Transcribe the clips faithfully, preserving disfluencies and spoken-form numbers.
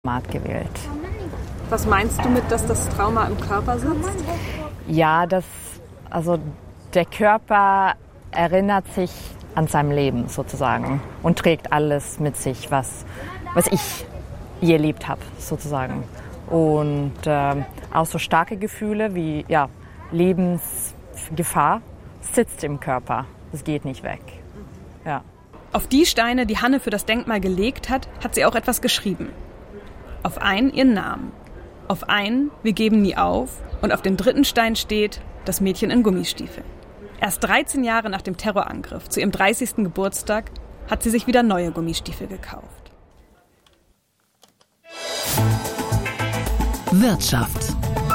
Format gewählt. Was meinst du mit, dass das Trauma im Körper sitzt? Ja, das, also der Körper erinnert sich an sein Leben sozusagen und trägt alles mit sich, was, was ich je erlebt habe sozusagen. Und äh, auch so starke Gefühle wie ja, Lebensgefahr sitzt im Körper. Das geht nicht weg. Ja. Auf die Steine, die Hanne für das Denkmal gelegt hat, hat sie auch etwas geschrieben. Auf einen ihren Namen. Auf einen, wir geben nie auf. Und auf dem dritten Stein steht, das Mädchen in Gummistiefeln. Erst dreizehn Jahre nach dem Terrorangriff, zu ihrem dreißigsten Geburtstag, hat sie sich wieder neue Gummistiefel gekauft. Wirtschaft.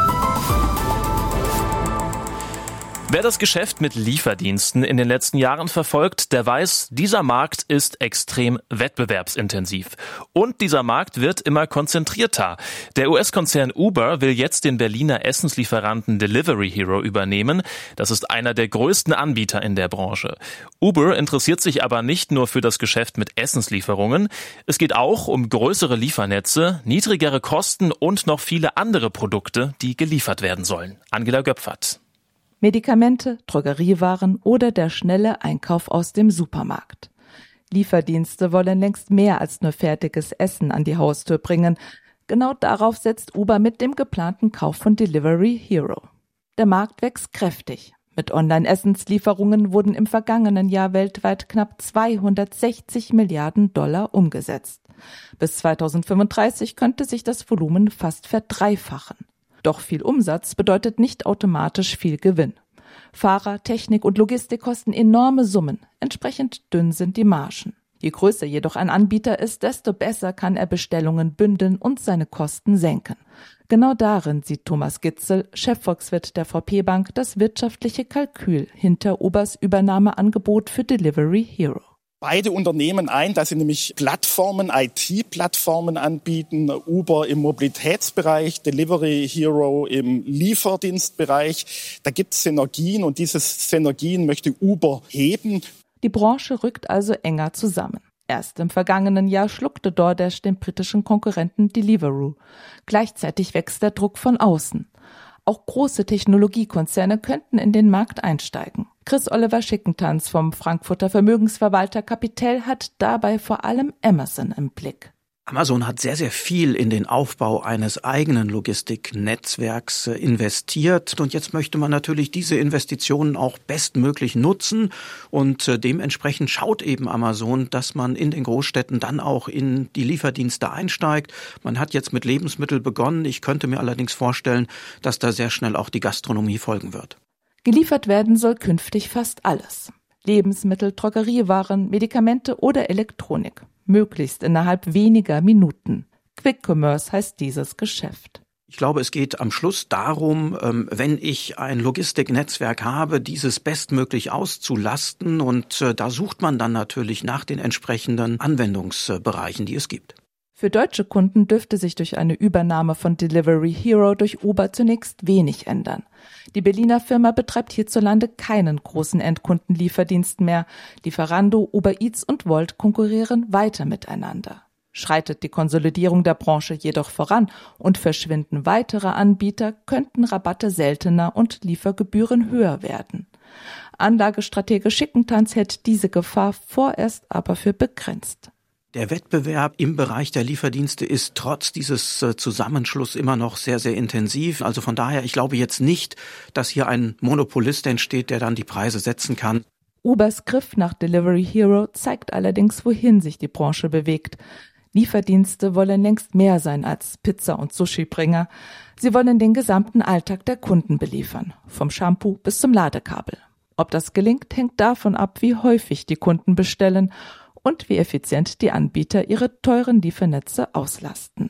Wer das Geschäft mit Lieferdiensten in den letzten Jahren verfolgt, der weiß, dieser Markt ist extrem wettbewerbsintensiv. Und dieser Markt wird immer konzentrierter. Der U S-Konzern Uber will jetzt den Berliner Essenslieferanten Delivery Hero übernehmen. Das ist einer der größten Anbieter in der Branche. Uber interessiert sich aber nicht nur für das Geschäft mit Essenslieferungen. Es geht auch um größere Liefernetze, niedrigere Kosten und noch viele andere Produkte, die geliefert werden sollen. Angela Göpfert. Medikamente, Drogeriewaren oder der schnelle Einkauf aus dem Supermarkt. Lieferdienste wollen längst mehr als nur fertiges Essen an die Haustür bringen. Genau darauf setzt Uber mit dem geplanten Kauf von Delivery Hero. Der Markt wächst kräftig. Mit Online-Essenslieferungen wurden im vergangenen Jahr weltweit knapp zweihundertsechzig Milliarden Dollar umgesetzt. Bis zweitausendfünfunddreißig könnte sich das Volumen fast verdreifachen. Doch viel Umsatz bedeutet nicht automatisch viel Gewinn. Fahrer, Technik und Logistik kosten enorme Summen. Entsprechend dünn sind die Margen. Je größer jedoch ein Anbieter ist, desto besser kann er Bestellungen bündeln und seine Kosten senken. Genau darin sieht Thomas Gitzel, Chefvolkswirt der V P Bank, das wirtschaftliche Kalkül hinter Ubers Übernahmeangebot für Delivery Hero. Beide Unternehmen ein, dass sie nämlich Plattformen, I T-Plattformen anbieten, Uber im Mobilitätsbereich, Delivery Hero im Lieferdienstbereich. Da gibt es Synergien und diese Synergien möchte Uber heben. Die Branche rückt also enger zusammen. Erst im vergangenen Jahr schluckte DoorDash den britischen Konkurrenten Deliveroo. Gleichzeitig wächst der Druck von außen. Auch große Technologiekonzerne könnten in den Markt einsteigen. Chris Oliver Schickentanz vom Frankfurter Vermögensverwalter Capital hat dabei vor allem Amazon im Blick. Amazon hat sehr, sehr viel in den Aufbau eines eigenen Logistiknetzwerks investiert. Und jetzt möchte man natürlich diese Investitionen auch bestmöglich nutzen. Und dementsprechend schaut eben Amazon, dass man in den Großstädten dann auch in die Lieferdienste einsteigt. Man hat jetzt mit Lebensmitteln begonnen. Ich könnte mir allerdings vorstellen, dass da sehr schnell auch die Gastronomie folgen wird. Geliefert werden soll künftig fast alles. Lebensmittel, Drogeriewaren, Medikamente oder Elektronik. Möglichst innerhalb weniger Minuten. Quick Commerce heißt dieses Geschäft. Ich glaube, es geht am Schluss darum, wenn ich ein Logistiknetzwerk habe, dieses bestmöglich auszulasten. Und da sucht man dann natürlich nach den entsprechenden Anwendungsbereichen, die es gibt. Für deutsche Kunden dürfte sich durch eine Übernahme von Delivery Hero durch Uber zunächst wenig ändern. Die Berliner Firma betreibt hierzulande keinen großen Endkundenlieferdienst mehr. Lieferando, Uber Eats und Wolt konkurrieren weiter miteinander. Schreitet die Konsolidierung der Branche jedoch voran und verschwinden weitere Anbieter, könnten Rabatte seltener und Liefergebühren höher werden. Anlagestratege Schickentanz hält diese Gefahr vorerst aber für begrenzt. Der Wettbewerb im Bereich der Lieferdienste ist trotz dieses Zusammenschlusses immer noch sehr, sehr intensiv. Also von daher, ich glaube jetzt nicht, dass hier ein Monopolist entsteht, der dann die Preise setzen kann. Ubers Griff nach Delivery Hero zeigt allerdings, wohin sich die Branche bewegt. Lieferdienste wollen längst mehr sein als Pizza- und Sushi-Bringer. Sie wollen den gesamten Alltag der Kunden beliefern, vom Shampoo bis zum Ladekabel. Ob das gelingt, hängt davon ab, wie häufig die Kunden bestellen und wie effizient die Anbieter ihre teuren Liefernetze auslasten.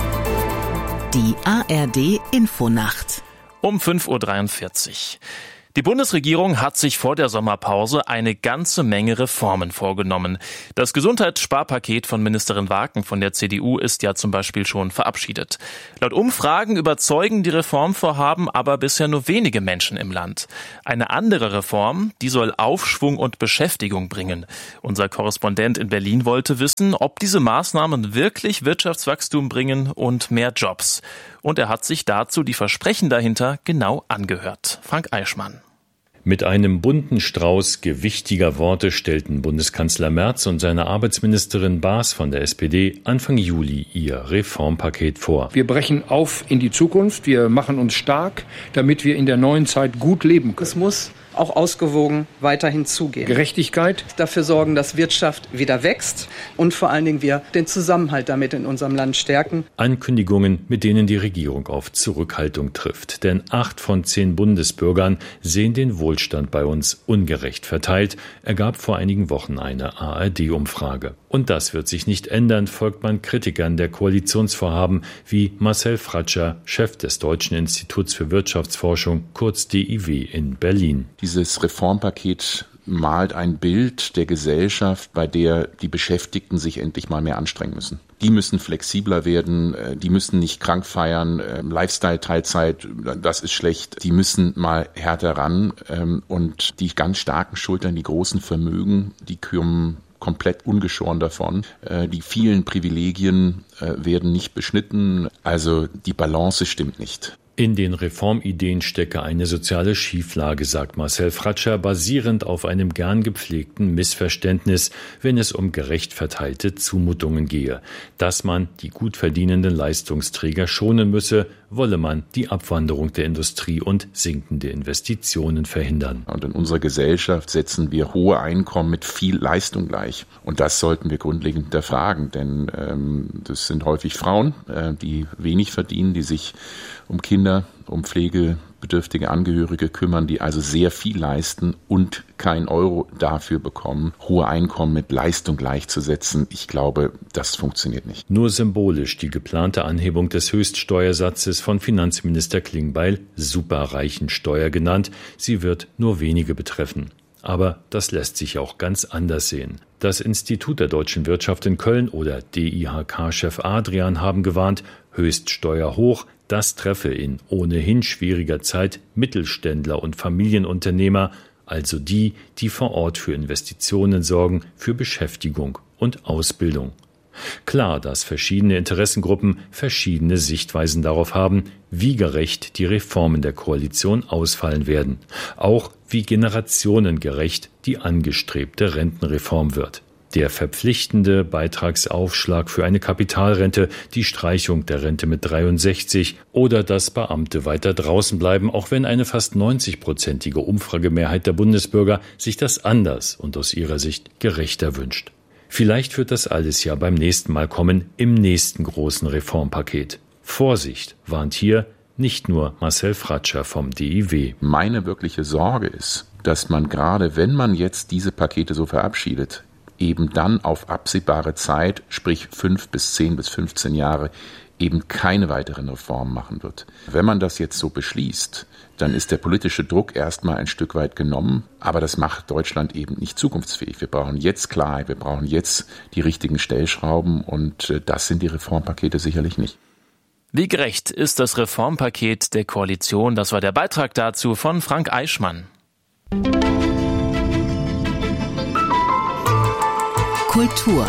Die A R D Infonacht. Um fünf Uhr dreiundvierzig. Die Bundesregierung hat sich vor der Sommerpause eine ganze Menge Reformen vorgenommen. Das Gesundheitssparpaket von Ministerin Waken von der C D U ist ja zum Beispiel schon verabschiedet. Laut Umfragen überzeugen die Reformvorhaben aber bisher nur wenige Menschen im Land. Eine andere Reform, die soll Aufschwung und Beschäftigung bringen. Unser Korrespondent in Berlin wollte wissen, ob diese Maßnahmen wirklich Wirtschaftswachstum bringen und mehr Jobs. Und er hat sich dazu die Versprechen dahinter genau angehört. Frank Eichmann. Mit einem bunten Strauß gewichtiger Worte stellten Bundeskanzler Merz und seine Arbeitsministerin Baas von der S P D Anfang Juli ihr Reformpaket vor. Wir brechen auf in die Zukunft, wir machen uns stark, damit wir in der neuen Zeit gut leben können. Es muss auch ausgewogen weiterhin zugehen. Gerechtigkeit. Dafür sorgen, dass Wirtschaft wieder wächst und vor allen Dingen wir den Zusammenhalt damit in unserem Land stärken. Ankündigungen, mit denen die Regierung auf Zurückhaltung trifft. Denn acht von zehn Bundesbürgern sehen den Wohlstand bei uns ungerecht verteilt, ergab vor einigen Wochen eine A R D-Umfrage. Und das wird sich nicht ändern, folgt man Kritikern der Koalitionsvorhaben wie Marcel Fratscher, Chef des Deutschen Instituts für Wirtschaftsforschung, kurz D I W in Berlin. Dieses Reformpaket malt ein Bild der Gesellschaft, bei der die Beschäftigten sich endlich mal mehr anstrengen müssen. Die müssen flexibler werden, die müssen nicht krank feiern, Lifestyle-Teilzeit, das ist schlecht. Die müssen mal härter ran und die ganz starken Schultern, die großen Vermögen, die kommen komplett ungeschoren davon. Die vielen Privilegien werden nicht beschnitten, also die Balance stimmt nicht. In den Reformideen stecke eine soziale Schieflage, sagt Marcel Fratscher, basierend auf einem gern gepflegten Missverständnis, wenn es um gerecht verteilte Zumutungen gehe. Dass man die gut verdienenden Leistungsträger schonen müsse, wolle man die Abwanderung der Industrie und sinkende Investitionen verhindern. Und in unserer Gesellschaft setzen wir hohe Einkommen mit viel Leistung gleich. Und das sollten wir grundlegend hinterfragen, denn ähm, das sind häufig Frauen, äh, die wenig verdienen, die sich um Kinder, um pflegebedürftige Angehörige kümmern, die also sehr viel leisten und kein Euro dafür bekommen, hohe Einkommen mit Leistung gleichzusetzen. Ich glaube, das funktioniert nicht. Nur symbolisch die geplante Anhebung des Höchststeuersatzes von Finanzminister Klingbeil Superreichensteuer genannt. Sie wird nur wenige betreffen. Aber das lässt sich auch ganz anders sehen. Das Institut der deutschen Wirtschaft in Köln oder D I H K-Chef Adrian haben gewarnt, Höchststeuer hoch, das treffe in ohnehin schwieriger Zeit Mittelständler und Familienunternehmer, also die, die vor Ort für Investitionen sorgen, für Beschäftigung und Ausbildung. Klar, dass verschiedene Interessengruppen verschiedene Sichtweisen darauf haben, wie gerecht die Reformen der Koalition ausfallen werden. Auch wie generationengerecht die angestrebte Rentenreform wird. Der verpflichtende Beitragsaufschlag für eine Kapitalrente, die Streichung der Rente mit dreiundsechzig oder dass Beamte weiter draußen bleiben, auch wenn eine fast neunzig-prozentige Umfragemehrheit der Bundesbürger sich das anders und aus ihrer Sicht gerechter wünscht. Vielleicht wird das alles ja beim nächsten Mal kommen, im nächsten großen Reformpaket. Vorsicht, warnt hier nicht nur Marcel Fratscher vom D I W. Meine wirkliche Sorge ist, dass man gerade, wenn man jetzt diese Pakete so verabschiedet, eben dann auf absehbare Zeit, sprich fünf bis zehn bis fünfzehn Jahre, eben keine weiteren Reformen machen wird. Wenn man das jetzt so beschließt, dann ist der politische Druck erstmal ein Stück weit genommen, aber das macht Deutschland eben nicht zukunftsfähig. Wir brauchen jetzt Klarheit, wir brauchen jetzt die richtigen Stellschrauben und das sind die Reformpakete sicherlich nicht. Wie gerecht ist das Reformpaket der Koalition? Das war der Beitrag dazu von Frank Eichmann. Kultur.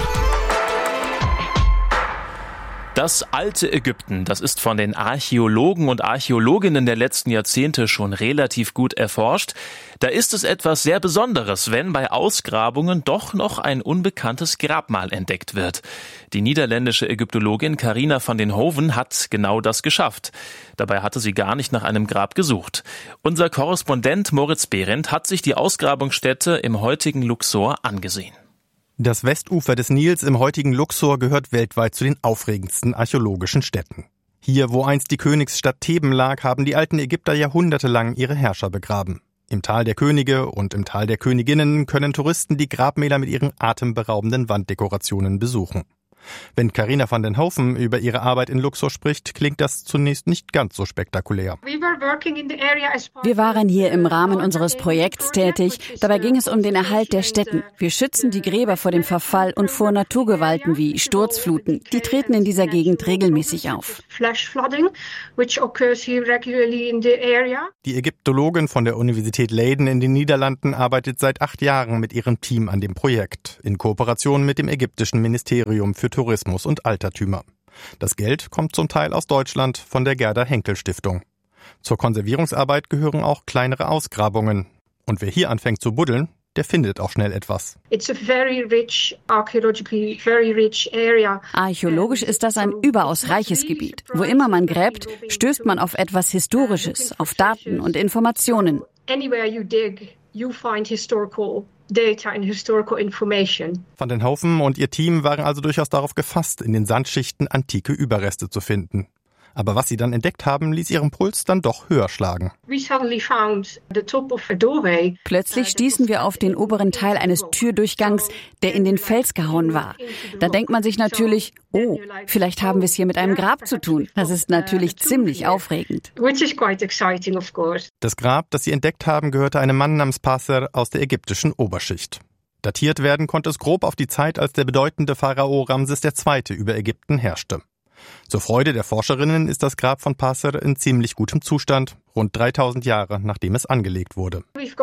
Das alte Ägypten, das ist von den Archäologen und Archäologinnen der letzten Jahrzehnte schon relativ gut erforscht. Da ist es etwas sehr Besonderes, wenn bei Ausgrabungen doch noch ein unbekanntes Grabmal entdeckt wird. Die niederländische Ägyptologin Carina van den Hoven hat genau das geschafft. Dabei hatte sie gar nicht nach einem Grab gesucht. Unser Korrespondent Moritz Behrendt hat sich die Ausgrabungsstätte im heutigen Luxor angesehen. Das Westufer des Nils im heutigen Luxor gehört weltweit zu den aufregendsten archäologischen Stätten. Hier, wo einst die Königsstadt Theben lag, haben die alten Ägypter jahrhundertelang ihre Herrscher begraben. Im Tal der Könige und im Tal der Königinnen können Touristen die Grabmäler mit ihren atemberaubenden Wanddekorationen besuchen. Wenn Carina van den Hoven über ihre Arbeit in Luxor spricht, klingt das zunächst nicht ganz so spektakulär. Wir waren hier im Rahmen unseres Projekts tätig. Dabei ging es um den Erhalt der Städten. Wir schützen die Gräber vor dem Verfall und vor Naturgewalten wie Sturzfluten. Die treten in dieser Gegend regelmäßig auf. Die Ägyptologin von der Universität Leiden in den Niederlanden arbeitet seit acht Jahren mit ihrem Team an dem Projekt, in Kooperation mit dem ägyptischen Ministerium für Tourismus und Altertümer. Das Geld kommt zum Teil aus Deutschland von der Gerda Henkel Stiftung. Zur Konservierungsarbeit gehören auch kleinere Ausgrabungen. Und wer hier anfängt zu buddeln, der findet auch schnell etwas. Archäologisch ist das ein überaus reiches Gebiet. Wo immer man gräbt, stößt man auf etwas Historisches, auf Daten und Informationen. Anywhere you dig, you find historical data and historical information. Van den Hoven und ihr Team waren also durchaus darauf gefasst, in den Sandschichten antike Überreste zu finden. Aber was sie dann entdeckt haben, ließ ihren Puls dann doch höher schlagen. Plötzlich stießen wir auf den oberen Teil eines Türdurchgangs, der in den Fels gehauen war. Da denkt man sich natürlich, oh, vielleicht haben wir es hier mit einem Grab zu tun. Das ist natürlich ziemlich aufregend. Das Grab, das sie entdeckt haben, gehörte einem Mann namens Passer aus der ägyptischen Oberschicht. Datiert werden konnte es grob auf die Zeit, als der bedeutende Pharao Ramses der Zweite über Ägypten herrschte. Zur Freude der Forscherinnen ist das Grab von Passer in ziemlich gutem Zustand, rund dreitausend Jahre nachdem es angelegt wurde.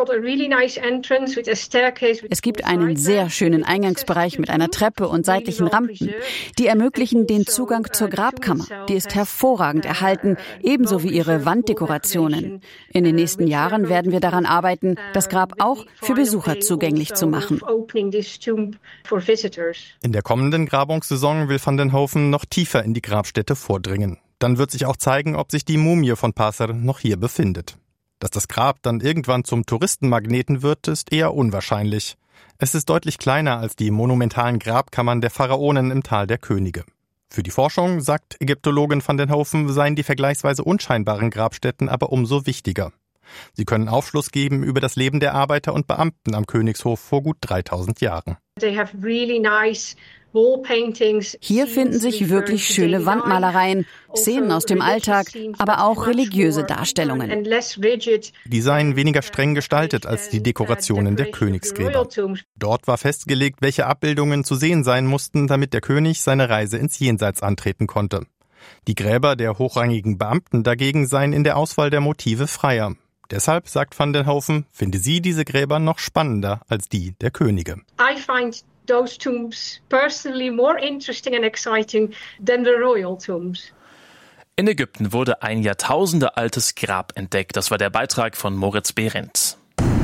Es gibt einen sehr schönen Eingangsbereich mit einer Treppe und seitlichen Rampen. Die ermöglichen den Zugang zur Grabkammer. Die ist hervorragend erhalten, ebenso wie ihre Wanddekorationen. In den nächsten Jahren werden wir daran arbeiten, das Grab auch für Besucher zugänglich zu machen. In der kommenden Grabungssaison will Van den Hoven noch tiefer in die Grabstätte vordringen. Dann wird sich auch zeigen, ob sich die Mumie von Passer noch hier befindet. Dass das Grab dann irgendwann zum Touristenmagneten wird, ist eher unwahrscheinlich. Es ist deutlich kleiner als die monumentalen Grabkammern der Pharaonen im Tal der Könige. Für die Forschung, sagt Ägyptologin van den Hoven, seien die vergleichsweise unscheinbaren Grabstätten aber umso wichtiger. Sie können Aufschluss geben über das Leben der Arbeiter und Beamten am Königshof vor gut dreitausend Jahren. Hier finden sich wirklich schöne Wandmalereien, Szenen aus dem Alltag, aber auch religiöse Darstellungen. Die seien weniger streng gestaltet als die Dekorationen der Königsgräber. Dort war festgelegt, welche Abbildungen zu sehen sein mussten, damit der König seine Reise ins Jenseits antreten konnte. Die Gräber der hochrangigen Beamten dagegen seien in der Auswahl der Motive freier. Deshalb, sagt Van den Hoven, finde sie diese Gräber noch spannender als die der Könige. I find those tombs personally more interesting and exciting than the royal tombs. In Ägypten wurde ein jahrtausendealtes Grab entdeckt. Das war der Beitrag von Moritz Behrendt.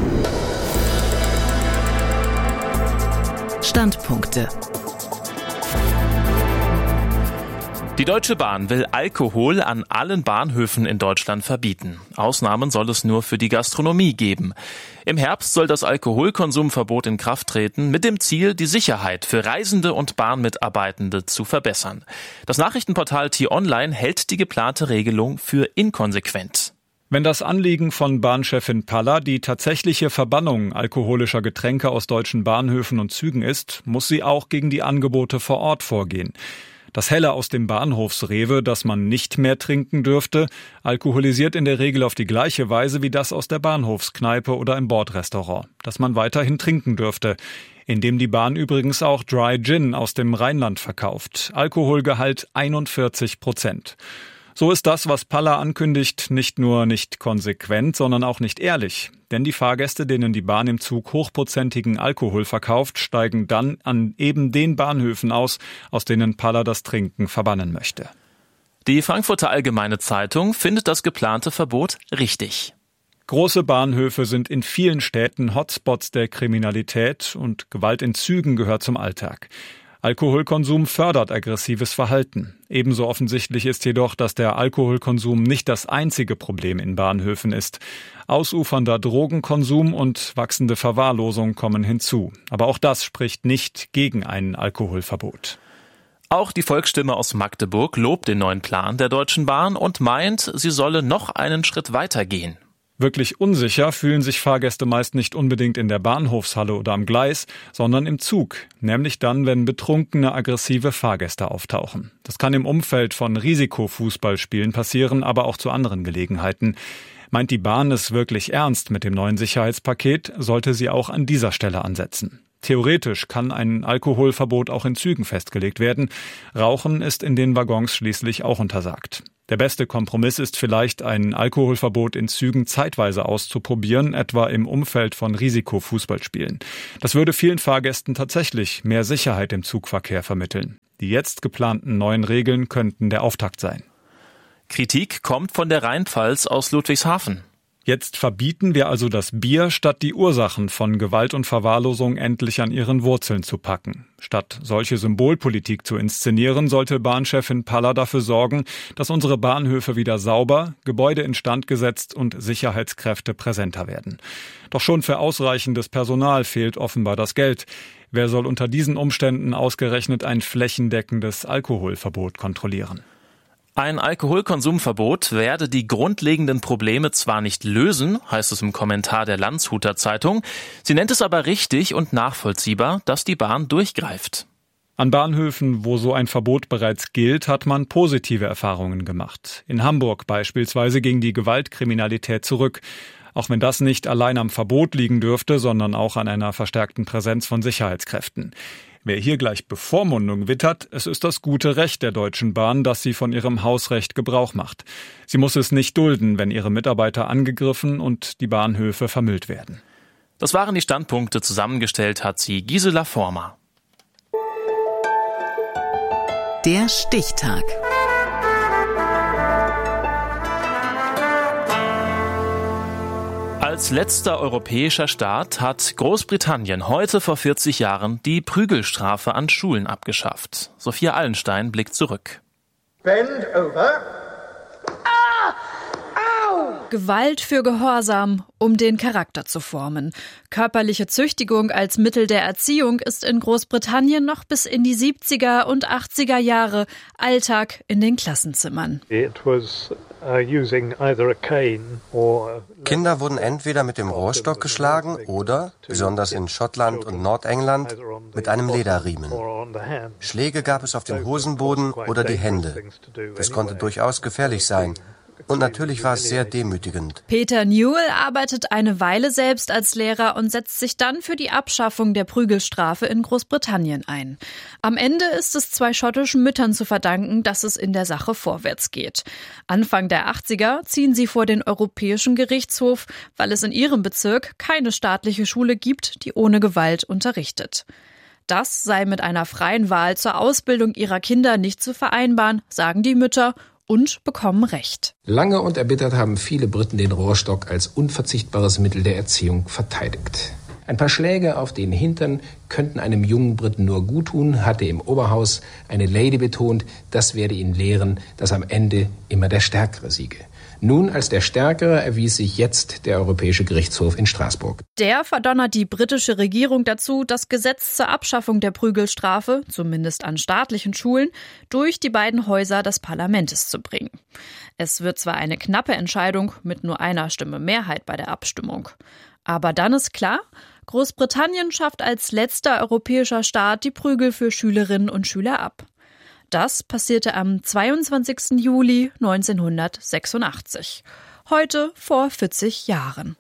Standpunkte. Die Deutsche Bahn will Alkohol an allen Bahnhöfen in Deutschland verbieten. Ausnahmen soll es nur für die Gastronomie geben. Im Herbst soll das Alkoholkonsumverbot in Kraft treten, mit dem Ziel, die Sicherheit für Reisende und Bahnmitarbeitende zu verbessern. Das Nachrichtenportal T-Online hält die geplante Regelung für inkonsequent. Wenn das Anliegen von Bahnchefin Palla die tatsächliche Verbannung alkoholischer Getränke aus deutschen Bahnhöfen und Zügen ist, muss sie auch gegen die Angebote vor Ort vorgehen. Das Helle aus dem Bahnhofsrewe, das man nicht mehr trinken dürfte, alkoholisiert in der Regel auf die gleiche Weise wie das aus der Bahnhofskneipe oder im Bordrestaurant, das man weiterhin trinken dürfte, indem die Bahn übrigens auch Dry Gin aus dem Rheinland verkauft. Alkoholgehalt einundvierzig Prozent. So ist das, was Palla ankündigt, nicht nur nicht konsequent, sondern auch nicht ehrlich. Denn die Fahrgäste, denen die Bahn im Zug hochprozentigen Alkohol verkauft, steigen dann an eben den Bahnhöfen aus, aus denen Palla das Trinken verbannen möchte. Die Frankfurter Allgemeine Zeitung findet das geplante Verbot richtig. Große Bahnhöfe sind in vielen Städten Hotspots der Kriminalität und Gewalt in Zügen gehört zum Alltag. Alkoholkonsum fördert aggressives Verhalten. Ebenso offensichtlich ist jedoch, dass der Alkoholkonsum nicht das einzige Problem in Bahnhöfen ist. Ausufernder Drogenkonsum und wachsende Verwahrlosung kommen hinzu. Aber auch das spricht nicht gegen ein Alkoholverbot. Auch die Volksstimme aus Magdeburg lobt den neuen Plan der Deutschen Bahn und meint, sie solle noch einen Schritt weiter gehen. Wirklich unsicher fühlen sich Fahrgäste meist nicht unbedingt in der Bahnhofshalle oder am Gleis, sondern im Zug, nämlich dann, wenn betrunkene, aggressive Fahrgäste auftauchen. Das kann im Umfeld von Risikofußballspielen passieren, aber auch zu anderen Gelegenheiten. Meint die Bahn es wirklich ernst mit dem neuen Sicherheitspaket, sollte sie auch an dieser Stelle ansetzen. Theoretisch kann ein Alkoholverbot auch in Zügen festgelegt werden. Rauchen ist in den Waggons schließlich auch untersagt. Der beste Kompromiss ist vielleicht, ein Alkoholverbot in Zügen zeitweise auszuprobieren, etwa im Umfeld von Risikofußballspielen. Das würde vielen Fahrgästen tatsächlich mehr Sicherheit im Zugverkehr vermitteln. Die jetzt geplanten neuen Regeln könnten der Auftakt sein. Kritik kommt von der Rheinpfalz aus Ludwigshafen. Jetzt verbieten wir also das Bier, statt die Ursachen von Gewalt und Verwahrlosung endlich an ihren Wurzeln zu packen. Statt solche Symbolpolitik zu inszenieren, sollte Bahnchefin Palla dafür sorgen, dass unsere Bahnhöfe wieder sauber, Gebäude instand gesetzt und Sicherheitskräfte präsenter werden. Doch schon für ausreichendes Personal fehlt offenbar das Geld. Wer soll unter diesen Umständen ausgerechnet ein flächendeckendes Alkoholverbot kontrollieren? Ein Alkoholkonsumverbot werde die grundlegenden Probleme zwar nicht lösen, heißt es im Kommentar der Landshuter Zeitung, sie nennt es aber richtig und nachvollziehbar, dass die Bahn durchgreift. An Bahnhöfen, wo so ein Verbot bereits gilt, hat man positive Erfahrungen gemacht. In Hamburg beispielsweise ging die Gewaltkriminalität zurück. Auch wenn das nicht allein am Verbot liegen dürfte, sondern auch an einer verstärkten Präsenz von Sicherheitskräften. Wer hier gleich Bevormundung wittert, es ist das gute Recht der Deutschen Bahn, dass sie von ihrem Hausrecht Gebrauch macht. Sie muss es nicht dulden, wenn ihre Mitarbeiter angegriffen und die Bahnhöfe vermüllt werden. Das waren die Standpunkte, zusammengestellt hat sie Gisela Former. Der Stichtag. Als letzter europäischer Staat hat Großbritannien heute vor vierzig Jahren die Prügelstrafe an Schulen abgeschafft. Sophia Allenstein blickt zurück. Bend over. Ah! Au! Gewalt für Gehorsam, um den Charakter zu formen. Körperliche Züchtigung als Mittel der Erziehung ist in Großbritannien noch bis in die siebziger und achtziger Jahre Alltag in den Klassenzimmern. It was uh, using either a cane or Kinder wurden entweder mit dem Rohrstock geschlagen oder, besonders in Schottland und Nordengland, mit einem Lederriemen. Schläge gab es auf den Hosenboden oder die Hände. Das konnte durchaus gefährlich sein. Und natürlich war es sehr demütigend. Peter Newell arbeitet eine Weile selbst als Lehrer und setzt sich dann für die Abschaffung der Prügelstrafe in Großbritannien ein. Am Ende ist es zwei schottischen Müttern zu verdanken, dass es in der Sache vorwärts geht. Anfang der achtziger ziehen sie vor den Europäischen Gerichtshof, weil es in ihrem Bezirk keine staatliche Schule gibt, die ohne Gewalt unterrichtet. Das sei mit einer freien Wahl zur Ausbildung ihrer Kinder nicht zu vereinbaren, sagen die Mütter, und bekommen Recht. Lange und erbittert haben viele Briten den Rohrstock als unverzichtbares Mittel der Erziehung verteidigt. Ein paar Schläge auf den Hintern könnten einem jungen Briten nur guttun, hatte im Oberhaus eine Lady betont, das werde ihn lehren, dass am Ende immer der Stärkere siege. Nun als der Stärkere erwies sich jetzt der Europäische Gerichtshof in Straßburg. Der verdonnert die britische Regierung dazu, das Gesetz zur Abschaffung der Prügelstrafe, zumindest an staatlichen Schulen, durch die beiden Häuser des Parlaments zu bringen. Es wird zwar eine knappe Entscheidung mit nur einer Stimme Mehrheit bei der Abstimmung. Aber dann ist klar, Großbritannien schafft als letzter europäischer Staat die Prügel für Schülerinnen und Schüler ab. Das passierte am zweiundzwanzigsten Juli neunzehnhundertsechsundachtzig. Heute vor vierzig Jahren.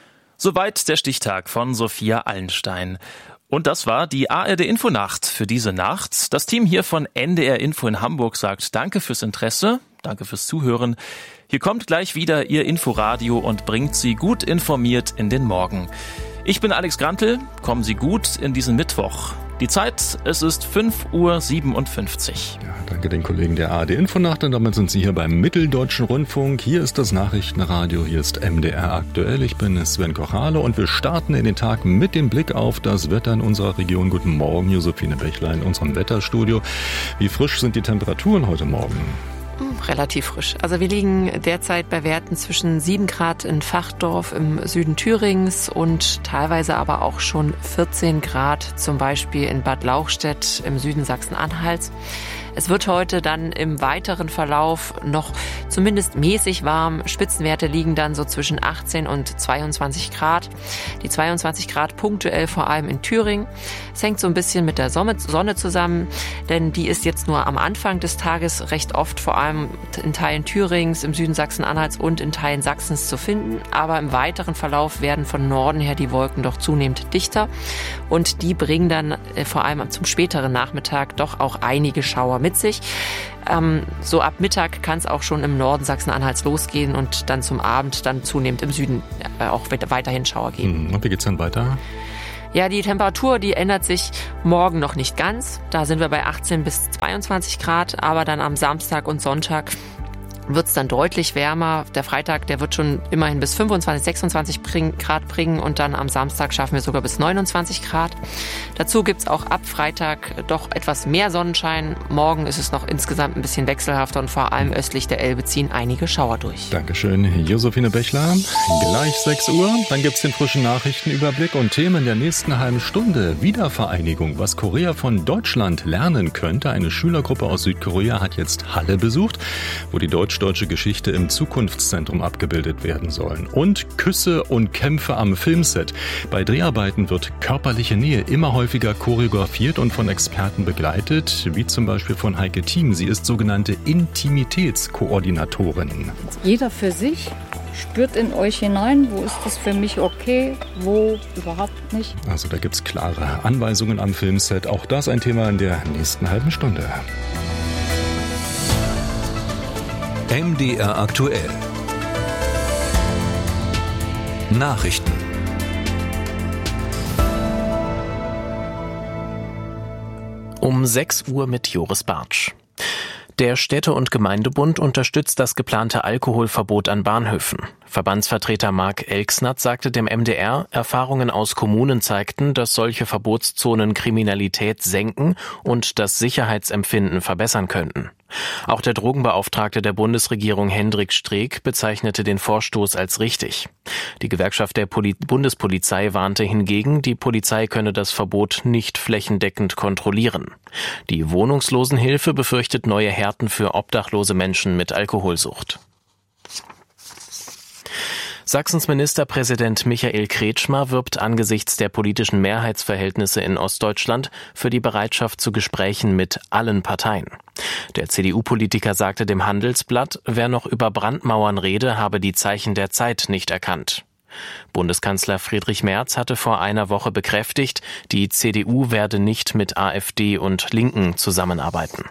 Soweit der Stichtag von Sophia Allenstein. Und das war die A R D-Infonacht für diese Nacht. Das Team hier von N D R Info in Hamburg sagt Danke fürs Interesse, danke fürs Zuhören. Hier kommt gleich wieder Ihr Inforadio und bringt Sie gut informiert in den Morgen. Ich bin Alex Grantl, kommen Sie gut in diesen Mittwoch. Die Zeit, es ist fünf Uhr siebenundfünfzig. Ja, danke den Kollegen der A R D-Infonacht und damit sind Sie hier beim Mitteldeutschen Rundfunk. Hier ist das Nachrichtenradio, hier ist M D R aktuell. Ich bin Sven Kochale und wir starten in den Tag mit dem Blick auf das Wetter in unserer Region. Guten Morgen, Josephine Bächlein in unserem Wetterstudio. Wie frisch sind die Temperaturen heute Morgen? relativ frisch. Also wir liegen derzeit bei Werten zwischen sieben Grad in Vachdorf im Süden Thürings und teilweise aber auch schon vierzehn Grad, zum Beispiel in Bad Lauchstädt im Süden Sachsen-Anhalts. Es wird heute dann im weiteren Verlauf noch zumindest mäßig warm. Spitzenwerte liegen dann so zwischen achtzehn und zweiundzwanzig Grad. Die zweiundzwanzig Grad punktuell vor allem in Thüringen. Es hängt so ein bisschen mit der Sonne zusammen, denn die ist jetzt nur am Anfang des Tages recht oft vor allem in Teilen Thürings, im Süden Sachsen-Anhalts und in Teilen Sachsens zu finden. Aber im weiteren Verlauf werden von Norden her die Wolken doch zunehmend dichter und die bringen dann äh, vor allem zum späteren Nachmittag doch auch einige Schauer mit sich. Ähm, so ab Mittag kann es auch schon im Norden Sachsen-Anhalts losgehen und dann zum Abend dann zunehmend im Süden äh, auch weiterhin Schauer geben. Und wie geht's dann weiter? Ja, die Temperatur, die ändert sich morgen noch nicht ganz. Da sind wir bei achtzehn bis zweiundzwanzig Grad, aber dann am Samstag und Sonntag wird es dann deutlich wärmer. Der Freitag, der wird schon immerhin bis fünfundzwanzig, sechsundzwanzig Grad bringen und dann am Samstag schaffen wir sogar bis neunundzwanzig Grad. Dazu gibt's auch ab Freitag doch etwas mehr Sonnenschein. Morgen ist es noch insgesamt ein bisschen wechselhafter und vor allem östlich der Elbe ziehen einige Schauer durch. Dankeschön, Josephine Bechler. Gleich sechs Uhr, dann gibt's den frischen Nachrichtenüberblick und Themen der nächsten halben Stunde. Wiedervereinigung, was Korea von Deutschland lernen könnte. Eine Schülergruppe aus Südkorea hat jetzt Halle besucht, wo die deutsch-deutsche Geschichte im Zukunftszentrum abgebildet werden sollen. Und Küsse und Kämpfe am Filmset. Bei Dreharbeiten wird körperliche Nähe immer häufiger choreografiert und von Experten begleitet, wie zum Beispiel von Heike Thiem. Sie ist sogenannte Intimitätskoordinatorin. Jeder für sich spürt in euch hinein, wo ist das für mich okay, wo überhaupt nicht. Also da gibt es klare Anweisungen am Filmset. Auch das ein Thema in der nächsten halben Stunde. M D R aktuell. Nachrichten. Um sechs Uhr mit Joris Bartsch. Der Städte- und Gemeindebund unterstützt das geplante Alkoholverbot an Bahnhöfen. Verbandsvertreter Marc Elksnath sagte dem M D R, Erfahrungen aus Kommunen zeigten, dass solche Verbotszonen Kriminalität senken und das Sicherheitsempfinden verbessern könnten. Auch der Drogenbeauftragte der Bundesregierung Hendrik Streeck bezeichnete den Vorstoß als richtig. Die Gewerkschaft der Poli- Bundespolizei warnte hingegen, die Polizei könne das Verbot nicht flächendeckend kontrollieren. Die Wohnungslosenhilfe befürchtet neue Härten für obdachlose Menschen mit Alkoholsucht. Sachsens Ministerpräsident Michael Kretschmer wirbt angesichts der politischen Mehrheitsverhältnisse in Ostdeutschland für die Bereitschaft zu Gesprächen mit allen Parteien. Der C D U-Politiker sagte dem Handelsblatt, wer noch über Brandmauern rede, habe die Zeichen der Zeit nicht erkannt. Bundeskanzler Friedrich Merz hatte vor einer Woche bekräftigt, die C D U werde nicht mit AfD und Linken zusammenarbeiten.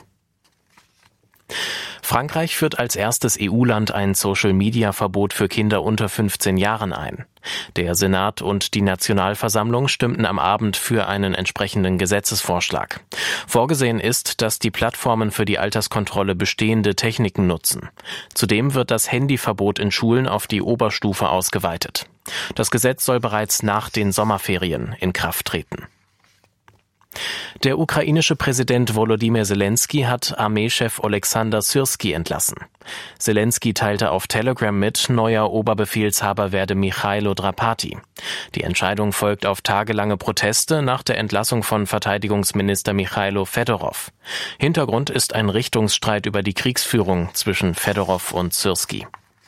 Frankreich führt als erstes E U-Land ein Social-Media-Verbot für Kinder unter fünfzehn Jahren ein. Der Senat und die Nationalversammlung stimmten am Abend für einen entsprechenden Gesetzesvorschlag. Vorgesehen ist, dass die Plattformen für die Alterskontrolle bestehende Techniken nutzen. Zudem wird das Handyverbot in Schulen auf die Oberstufe ausgeweitet. Das Gesetz soll bereits nach den Sommerferien in Kraft treten. Der ukrainische Präsident Volodymyr Zelensky hat Armeechef Oleksandr Syrski entlassen. Zelensky teilte auf Telegram mit, neuer Oberbefehlshaber werde Michailo Drapati. Die Entscheidung folgt auf tagelange Proteste nach der Entlassung von Verteidigungsminister Michailo Fedorov. Hintergrund ist ein Richtungsstreit über die Kriegsführung zwischen Fedorov und Syrski.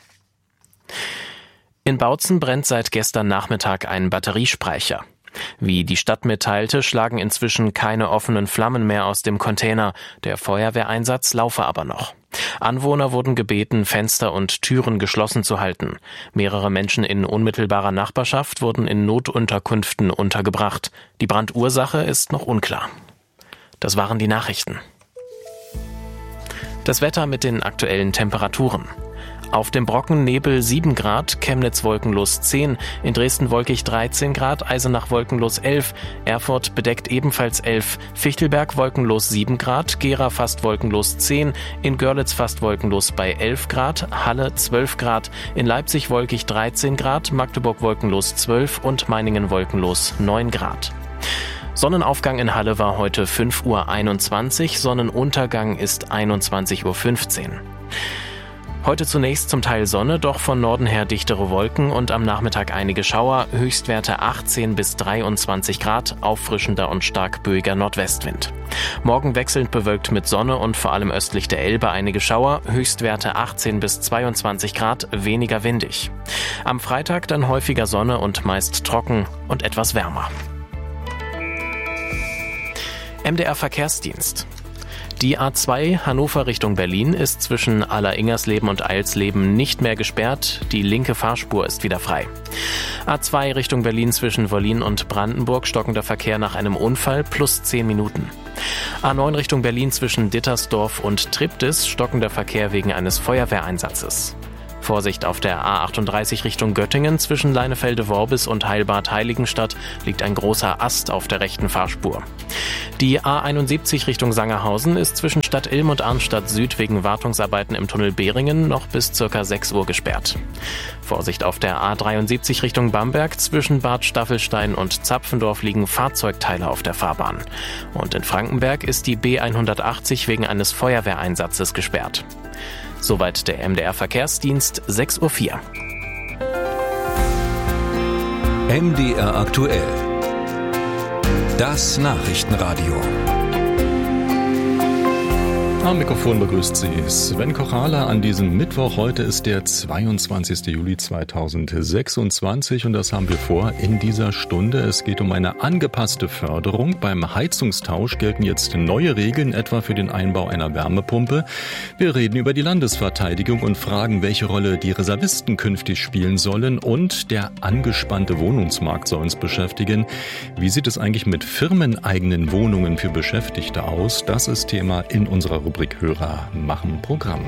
In Bautzen brennt seit gestern Nachmittag ein Batteriespeicher. Wie die Stadt mitteilte, schlagen inzwischen keine offenen Flammen mehr aus dem Container. Der Feuerwehreinsatz laufe aber noch. Anwohner wurden gebeten, Fenster und Türen geschlossen zu halten. Mehrere Menschen in unmittelbarer Nachbarschaft wurden in Notunterkünften untergebracht. Die Brandursache ist noch unklar. Das waren die Nachrichten. Das Wetter mit den aktuellen Temperaturen. Auf dem Brocken Nebel sieben Grad, Chemnitz wolkenlos zehn, in Dresden wolkig dreizehn Grad, Eisenach wolkenlos elf, Erfurt bedeckt ebenfalls elf, Fichtelberg wolkenlos sieben Grad, Gera fast wolkenlos zehn, in Görlitz fast wolkenlos bei elf Grad, Halle zwölf Grad, in Leipzig wolkig dreizehn Grad, Magdeburg wolkenlos zwölf und Meiningen wolkenlos neun Grad. Sonnenaufgang in Halle war heute fünf Uhr einundzwanzig, Sonnenuntergang ist einundzwanzig Uhr fünfzehn. Heute zunächst zum Teil Sonne, doch von Norden her dichtere Wolken und am Nachmittag einige Schauer, Höchstwerte achtzehn bis dreiundzwanzig Grad, auffrischender und stark böiger Nordwestwind. Morgen wechselnd bewölkt mit Sonne und vor allem östlich der Elbe einige Schauer, Höchstwerte achtzehn bis zweiundzwanzig Grad, weniger windig. Am Freitag dann häufiger Sonne und meist trocken und etwas wärmer. M D R Verkehrsdienst. Die A zwei Hannover Richtung Berlin ist zwischen Aller-Ingersleben und Eilsleben nicht mehr gesperrt. Die linke Fahrspur ist wieder frei. A zwei Richtung Berlin zwischen Wollin und Brandenburg stockender Verkehr nach einem Unfall plus zehn Minuten. A neun Richtung Berlin zwischen Dittersdorf und Triptis stockender Verkehr wegen eines Feuerwehreinsatzes. Vorsicht auf der A achtunddreißig Richtung Göttingen zwischen Leinefelde-Worbis und Heilbad-Heiligenstadt liegt ein großer Ast auf der rechten Fahrspur. Die A einundsiebzig Richtung Sangerhausen ist zwischen Stadt Ilm und Arnstadt Süd wegen Wartungsarbeiten im Tunnel Behringen noch bis ca. sechs Uhr gesperrt. Vorsicht auf der A dreiundsiebzig Richtung Bamberg zwischen Bad Staffelstein und Zapfendorf liegen Fahrzeugteile auf der Fahrbahn. Und in Frankenberg ist die B hundertachtzig wegen eines Feuerwehreinsatzes gesperrt. Soweit der M D R Verkehrsdienst, sechs Uhr vier. M D R aktuell. Das Nachrichtenradio. Am Mikrofon begrüßt Sie Sven Kochale an diesem Mittwoch. Heute ist der zweiundzwanzigster Juli zweitausendsechsundzwanzig und das haben wir vor in dieser Stunde. Es geht um eine angepasste Förderung. Beim Heizungstausch gelten jetzt neue Regeln, etwa für den Einbau einer Wärmepumpe. Wir reden über die Landesverteidigung und fragen, welche Rolle die Reservisten künftig spielen sollen. Und der angespannte Wohnungsmarkt soll uns beschäftigen. Wie sieht es eigentlich mit firmeneigenen Wohnungen für Beschäftigte aus? Das ist Thema in unserer Rubrik Hörer machen Programm.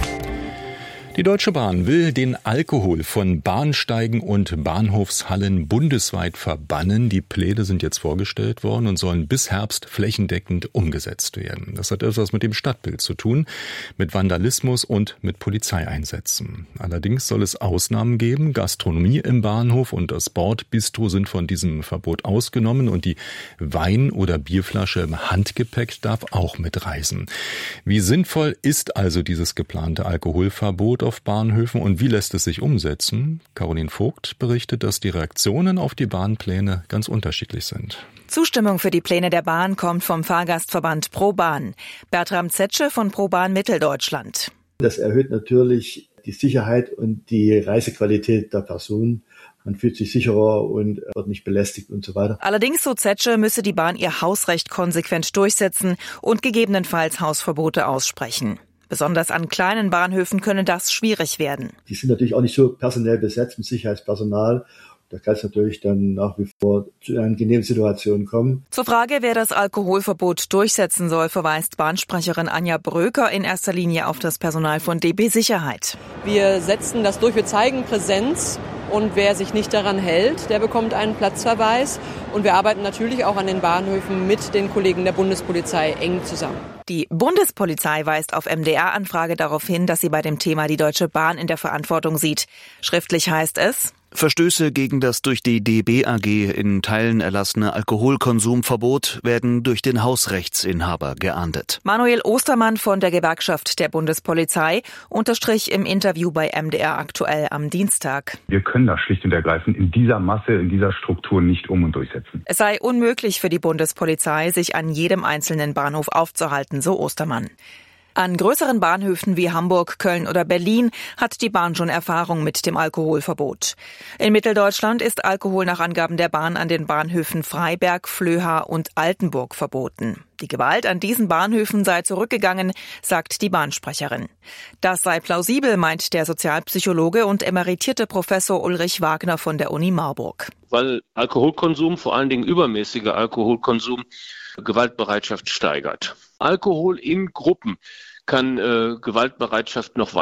Die Deutsche Bahn will den Alkohol von Bahnsteigen und Bahnhofshallen bundesweit verbannen. Die Pläne sind jetzt vorgestellt worden und sollen bis Herbst flächendeckend umgesetzt werden. Das hat etwas mit dem Stadtbild zu tun, mit Vandalismus und mit Polizeieinsätzen. Allerdings soll es Ausnahmen geben. Gastronomie im Bahnhof und das Bordbistro sind von diesem Verbot ausgenommen und die Wein- oder Bierflasche im Handgepäck darf auch mitreisen. Wie sinnvoll ist also dieses geplante Alkoholverbot auf Bahnhöfen und wie lässt es sich umsetzen? Caroline Vogt berichtet, dass die Reaktionen auf die Bahnpläne ganz unterschiedlich sind. Zustimmung für die Pläne der Bahn kommt vom Fahrgastverband ProBahn. Bertram Zetsche von ProBahn Mitteldeutschland. Das erhöht natürlich die Sicherheit und die Reisequalität der Personen. Man fühlt sich sicherer und wird nicht belästigt und so weiter. Allerdings, so Zetsche, müsse die Bahn ihr Hausrecht konsequent durchsetzen und gegebenenfalls Hausverbote aussprechen. Besonders an kleinen Bahnhöfen könne das schwierig werden. Die sind natürlich auch nicht so personell besetzt mit Sicherheitspersonal. Da kann es natürlich dann nach wie vor zu angenehmen Situationen kommen. Zur Frage, wer das Alkoholverbot durchsetzen soll, verweist Bahnsprecherin Anja Bröker in erster Linie auf das Personal von D B Sicherheit. Wir setzen das durch, wir zeigen Präsenz. Und wer sich nicht daran hält, der bekommt einen Platzverweis. Und wir arbeiten natürlich auch an den Bahnhöfen mit den Kollegen der Bundespolizei eng zusammen. Die Bundespolizei weist auf M D R-Anfrage darauf hin, dass sie bei dem Thema die Deutsche Bahn in der Verantwortung sieht. Schriftlich heißt es: Verstöße gegen das durch die D B A G in Teilen erlassene Alkoholkonsumverbot werden durch den Hausrechtsinhaber geahndet. Manuel Ostermann von der Gewerkschaft der Bundespolizei unterstrich im Interview bei M D R aktuell am Dienstag: Wir können das schlicht und ergreifend in dieser Masse, in dieser Struktur nicht um- und durchsetzen. Es sei unmöglich für die Bundespolizei, sich an jedem einzelnen Bahnhof aufzuhalten, so Ostermann. An größeren Bahnhöfen wie Hamburg, Köln oder Berlin hat die Bahn schon Erfahrung mit dem Alkoholverbot. In Mitteldeutschland ist Alkohol nach Angaben der Bahn an den Bahnhöfen Freiberg, Flöha und Altenburg verboten. Die Gewalt an diesen Bahnhöfen sei zurückgegangen, sagt die Bahnsprecherin. Das sei plausibel, meint der Sozialpsychologe und emeritierte Professor Ulrich Wagner von der Uni Marburg. Weil Alkoholkonsum, vor allen Dingen übermäßiger Alkoholkonsum, Gewaltbereitschaft steigert. Alkohol in Gruppen kann äh, Gewaltbereitschaft noch weiter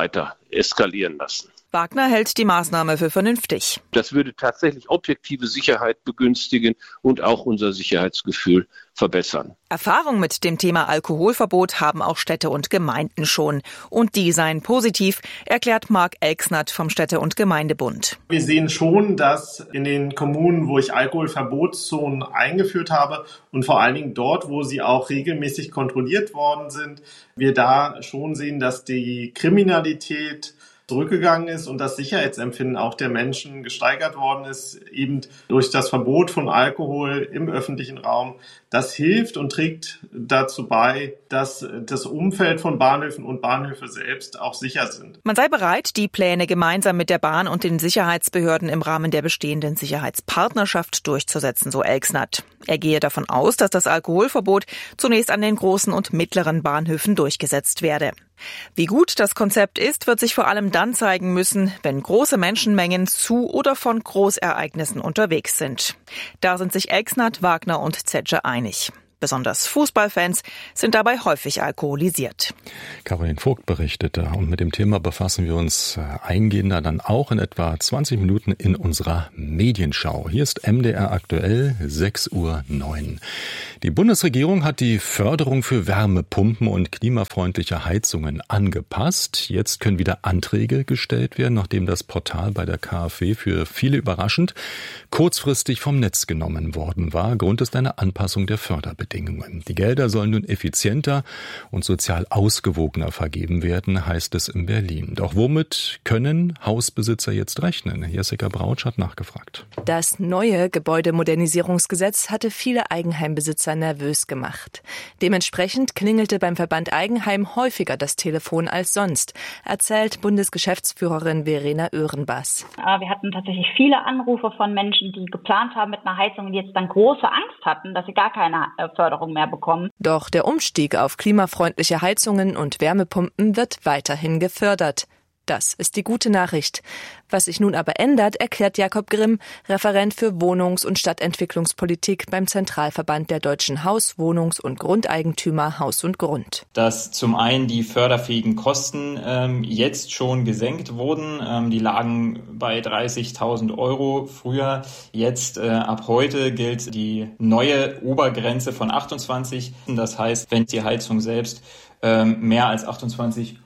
eskalieren lassen. Wagner hält die Maßnahme für vernünftig. Das würde tatsächlich objektive Sicherheit begünstigen und auch unser Sicherheitsgefühl verbessern. Erfahrung mit dem Thema Alkoholverbot haben auch Städte und Gemeinden schon. Und die seien positiv, erklärt Marc Elksnath vom Städte- und Gemeindebund. Wir sehen schon, dass in den Kommunen, wo ich Alkoholverbotszonen eingeführt habe und vor allen Dingen dort, wo sie auch regelmäßig kontrolliert worden sind, wir da schon sehen, dass die Kriminalität zurückgegangen ist und das Sicherheitsempfinden auch der Menschen gesteigert worden ist, eben durch das Verbot von Alkohol im öffentlichen Raum. Das hilft und trägt dazu bei, dass das Umfeld von Bahnhöfen und Bahnhöfe selbst auch sicher sind. Man sei bereit, die Pläne gemeinsam mit der Bahn und den Sicherheitsbehörden im Rahmen der bestehenden Sicherheitspartnerschaft durchzusetzen, so Elksnath. Er gehe davon aus, dass das Alkoholverbot zunächst an den großen und mittleren Bahnhöfen durchgesetzt werde. Wie gut das Konzept ist, wird sich vor allem dann zeigen müssen, wenn große Menschenmengen zu oder von Großereignissen unterwegs sind. Da sind sich Elksnath, Wagner und Zetsche einig. Besonders Fußballfans sind dabei häufig alkoholisiert. Caroline Vogt berichtete, und mit dem Thema befassen wir uns eingehender dann auch in etwa zwanzig Minuten in unserer Medienschau. Hier ist M D R aktuell, sechs Uhr neun. Die Bundesregierung hat die Förderung für Wärmepumpen und klimafreundliche Heizungen angepasst. Jetzt können wieder Anträge gestellt werden, nachdem das Portal bei der K f W für viele überraschend kurzfristig vom Netz genommen worden war. Grund ist eine Anpassung der Förderbedingungen. Die Gelder sollen nun effizienter und sozial ausgewogener vergeben werden, heißt es in Berlin. Doch womit können Hausbesitzer jetzt rechnen? Jessica Brautsch hat nachgefragt. Das neue Gebäudemodernisierungsgesetz hatte viele Eigenheimbesitzer nervös gemacht. Dementsprechend klingelte beim Verband Eigenheim häufiger das Telefon als sonst, erzählt Bundesgeschäftsführerin Verena Oehrenbass. Wir hatten tatsächlich viele Anrufe von Menschen, die geplant haben mit einer Heizung und jetzt dann große Angst hatten, dass sie gar keine Förderung mehr bekommen. Doch der Umstieg auf klimafreundliche Heizungen und Wärmepumpen wird weiterhin gefördert. Das ist die gute Nachricht. Was sich nun aber ändert, erklärt Jakob Grimm, Referent für Wohnungs- und Stadtentwicklungspolitik beim Zentralverband der deutschen Haus-, Wohnungs- und Grundeigentümer Haus und Grund. Dass zum einen die förderfähigen Kosten ähm, jetzt schon gesenkt wurden. Ähm, die lagen bei dreißigtausend Euro früher. Jetzt äh, ab heute gilt die neue Obergrenze von achtundzwanzig. Das heißt, wenn die Heizung selbst ähm, mehr als achtundzwanzigtausend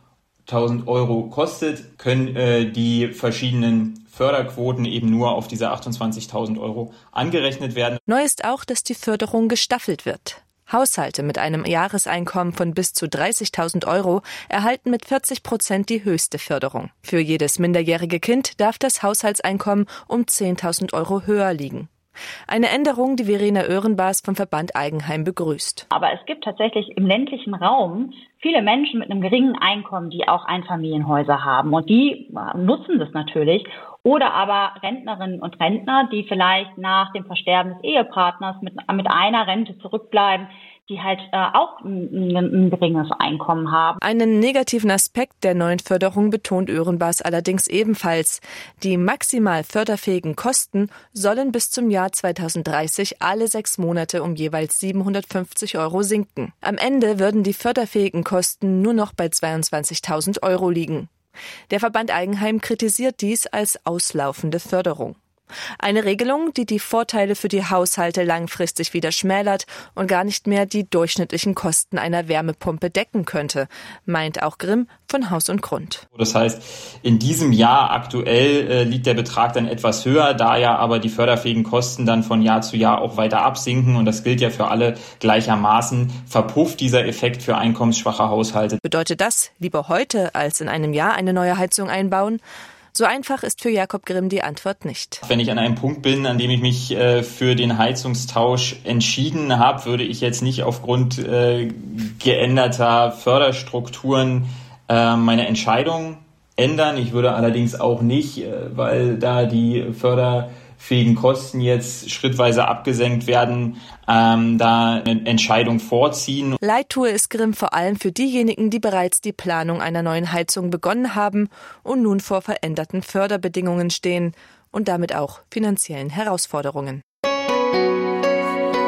Euro kostet, können äh, die verschiedenen Förderquoten eben nur auf diese achtundzwanzigtausend Euro angerechnet werden. Neu ist auch, dass die Förderung gestaffelt wird. Haushalte mit einem Jahreseinkommen von bis zu dreißigtausend Euro erhalten mit vierzig Prozent die höchste Förderung. Für jedes minderjährige Kind darf das Haushaltseinkommen um zehntausend Euro höher liegen. Eine Änderung, die Verena Oehrenbass vom Verband Eigenheim begrüßt. Aber es gibt tatsächlich im ländlichen Raum viele Menschen mit einem geringen Einkommen, die auch Einfamilienhäuser haben. Und die nutzen das natürlich. Oder aber Rentnerinnen und Rentner, die vielleicht nach dem Versterben des Ehepartners mit, mit einer Rente zurückbleiben, die halt äh, auch ein, ein geringes Einkommen haben. Einen negativen Aspekt der neuen Förderung betont Oehrenbass allerdings ebenfalls. Die maximal förderfähigen Kosten sollen bis zum Jahr zweitausenddreißig alle sechs Monate um jeweils siebenhundertfünfzig Euro sinken. Am Ende würden die förderfähigen Kosten nur noch bei zweiundzwanzigtausend Euro liegen. Der Verband Eigenheim kritisiert dies als auslaufende Förderung. Eine Regelung, die die Vorteile für die Haushalte langfristig wieder schmälert und gar nicht mehr die durchschnittlichen Kosten einer Wärmepumpe decken könnte, meint auch Grimm von Haus und Grund. Das heißt, in diesem Jahr aktuell äh, liegt der Betrag dann etwas höher, da ja aber die förderfähigen Kosten dann von Jahr zu Jahr auch weiter absinken, und das gilt ja für alle gleichermaßen, verpufft dieser Effekt für einkommensschwache Haushalte. Bedeutet das, lieber heute als in einem Jahr eine neue Heizung einbauen? So einfach ist für Jakob Grimm die Antwort nicht. Wenn ich an einem Punkt bin, an dem ich mich äh, für den Heizungstausch entschieden habe, würde ich jetzt nicht aufgrund äh, geänderter Förderstrukturen äh, meine Entscheidung ändern. Ich würde allerdings auch nicht, äh, weil da die förderfähigen Kosten jetzt schrittweise abgesenkt werden, ähm, da eine Entscheidung vorziehen. Leid tue es Grimm vor allem für diejenigen, die bereits die Planung einer neuen Heizung begonnen haben und nun vor veränderten Förderbedingungen stehen und damit auch finanziellen Herausforderungen.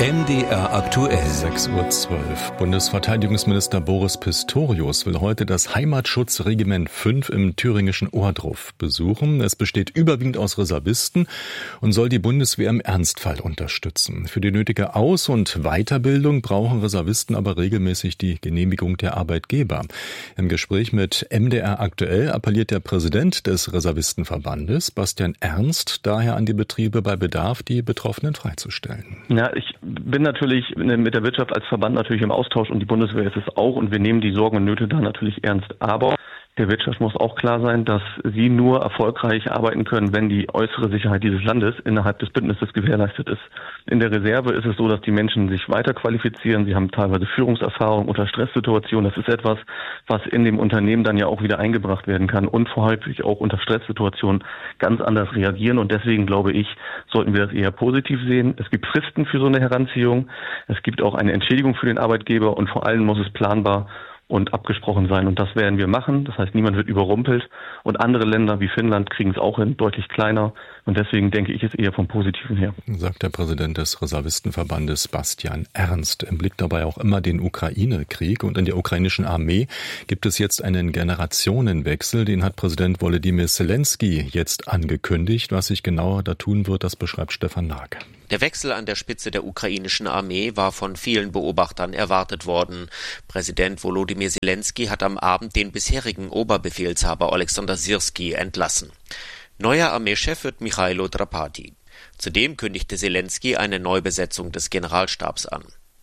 M D R aktuell. sechs Uhr zwölf. Bundesverteidigungsminister Boris Pistorius will heute das Heimatschutzregiment fünf im thüringischen Ohrdruf besuchen. Es besteht überwiegend aus Reservisten und soll die Bundeswehr im Ernstfall unterstützen. Für die nötige Aus- und Weiterbildung brauchen Reservisten aber regelmäßig die Genehmigung der Arbeitgeber. Im Gespräch mit M D R aktuell appelliert der Präsident des Reservistenverbandes, Bastian Ernst, daher an die Betriebe bei Bedarf, die Betroffenen freizustellen. Ja, ich bin natürlich mit der Wirtschaft als Verband natürlich im Austausch und die Bundeswehr ist es auch und wir nehmen die Sorgen und Nöte da natürlich ernst. Aber der Wirtschaft muss auch klar sein, dass sie nur erfolgreich arbeiten können, wenn die äußere Sicherheit dieses Landes innerhalb des Bündnisses gewährleistet ist. In der Reserve ist es so, dass die Menschen sich weiter qualifizieren. Sie haben teilweise Führungserfahrung unter Stresssituationen. Das ist etwas, was in dem Unternehmen dann ja auch wieder eingebracht werden kann und häufig auch unter Stresssituationen ganz anders reagieren. Und deswegen glaube ich, sollten wir das eher positiv sehen. Es gibt Fristen für so eine Heranziehung. Es gibt auch eine Entschädigung für den Arbeitgeber und vor allem muss es planbar und abgesprochen sein. Und das werden wir machen. Das heißt, niemand wird überrumpelt. Und andere Länder wie Finnland kriegen es auch hin, deutlich kleiner. Und deswegen denke ich es eher vom Positiven her. Sagt der Präsident des Reservistenverbandes Bastian Ernst. Im Blick dabei auch immer den Ukraine-Krieg. Und in der ukrainischen Armee gibt es jetzt einen Generationenwechsel. Den hat Präsident Volodymyr Zelensky jetzt angekündigt. Was sich genauer da tun wird, das beschreibt Stefan Nag. Der Wechsel an der Spitze der ukrainischen Armee war von vielen Beobachtern erwartet worden. Präsident Volodymyr Zelensky hat am Abend den bisherigen Oberbefehlshaber Alexander Syrski entlassen. Neuer Armeechef wird Michailo Drapati. Zudem kündigte Zelensky eine Neubesetzung des Generalstabs an.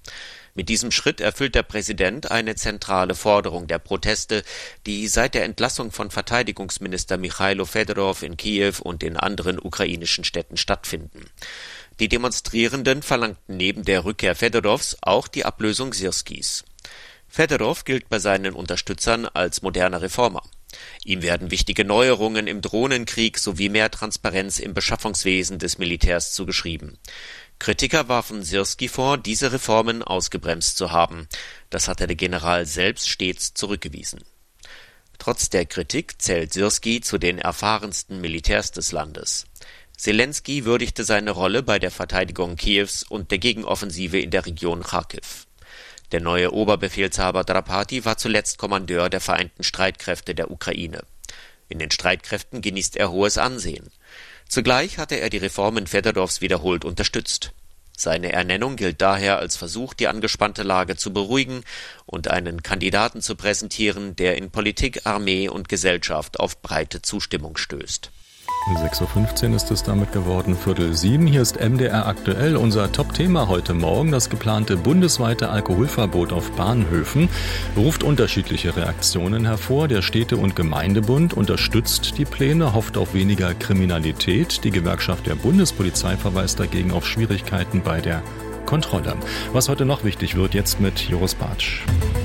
Mit diesem Schritt erfüllt der Präsident eine zentrale Forderung der Proteste, die seit der Entlassung von Verteidigungsminister Michailo Fedorov in Kiew und in anderen ukrainischen Städten stattfinden. Die Demonstrierenden verlangten neben der Rückkehr Fedorovs auch die Ablösung Syrskis. Fedorov gilt bei seinen Unterstützern als moderner Reformer. Ihm werden wichtige Neuerungen im Drohnenkrieg sowie mehr Transparenz im Beschaffungswesen des Militärs zugeschrieben. Kritiker warfen Syrski vor, diese Reformen ausgebremst zu haben. Das hatte der General selbst stets zurückgewiesen. Trotz der Kritik zählt Syrski zu den erfahrensten Militärs des Landes. Zelensky würdigte seine Rolle bei der Verteidigung Kiews und der Gegenoffensive in der Region Charkiw. Der neue Oberbefehlshaber Drapati war zuletzt Kommandeur der Vereinten Streitkräfte der Ukraine. In den Streitkräften genießt er hohes Ansehen. Zugleich hatte er die Reformen Fedorovs wiederholt unterstützt. Seine Ernennung gilt daher als Versuch, die angespannte Lage zu beruhigen und einen Kandidaten zu präsentieren, der in Politik, Armee und Gesellschaft auf breite Zustimmung stößt. sechs Uhr fünfzehn ist es damit geworden, Viertel sieben. Hier ist M D R aktuell. Unser Top-Thema heute Morgen, das geplante bundesweite Alkoholverbot auf Bahnhöfen, ruft unterschiedliche Reaktionen hervor. Der Städte- und Gemeindebund unterstützt die Pläne, hofft auf weniger Kriminalität. Die Gewerkschaft der Bundespolizei verweist dagegen auf Schwierigkeiten bei der Kontrolle. Was heute noch wichtig wird, jetzt mit Joris Bartsch.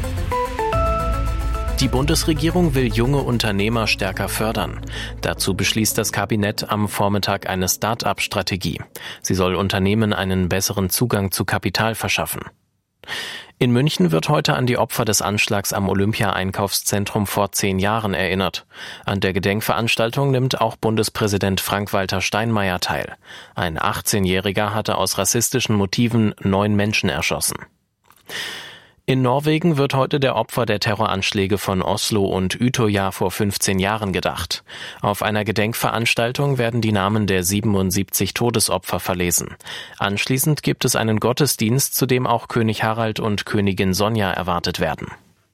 Die Bundesregierung will junge Unternehmer stärker fördern. Dazu beschließt das Kabinett am Vormittag eine Start-up-Strategie. Sie soll Unternehmen einen besseren Zugang zu Kapital verschaffen. In München wird heute an die Opfer des Anschlags am Olympia-Einkaufszentrum vor zehn Jahren erinnert. An der Gedenkveranstaltung nimmt auch Bundespräsident Frank-Walter Steinmeier teil. Ein achtzehnjähriger hatte aus rassistischen Motiven neun Menschen erschossen. In Norwegen wird heute der Opfer der Terroranschläge von Oslo und Utøya vor fünfzehn Jahren gedacht. Auf einer Gedenkveranstaltung werden die Namen der siebenundsiebzig Todesopfer verlesen. Anschließend gibt es einen Gottesdienst, zu dem auch König Harald und Königin Sonja erwartet werden.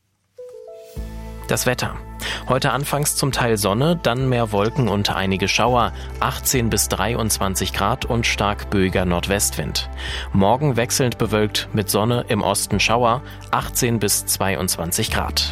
Das Wetter. Heute anfangs zum Teil Sonne, dann mehr Wolken und einige Schauer, achtzehn bis dreiundzwanzig Grad und stark böiger Nordwestwind. Morgen wechselnd bewölkt mit Sonne, im Osten Schauer, achtzehn bis zweiundzwanzig Grad.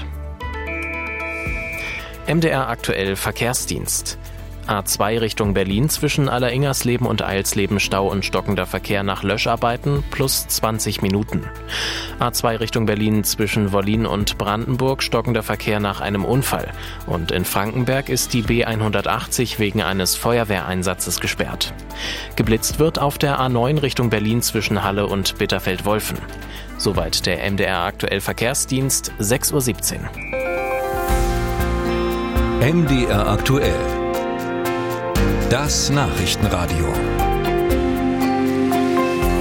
M D R aktuell Verkehrsdienst. A zwei Richtung Berlin zwischen Alleringers-Leben und Eilsleben Stau und stockender Verkehr nach Löscharbeiten plus zwanzig Minuten. A zwei Richtung Berlin zwischen Wollin und Brandenburg stockender Verkehr nach einem Unfall. Und in Frankenberg ist die B hundertachtzig wegen eines Feuerwehreinsatzes gesperrt. Geblitzt wird auf der A neun Richtung Berlin zwischen Halle und Bitterfeld-Wolfen. Soweit der M D R aktuell Verkehrsdienst, sechs Uhr siebzehn. M D R aktuell. Das Nachrichtenradio.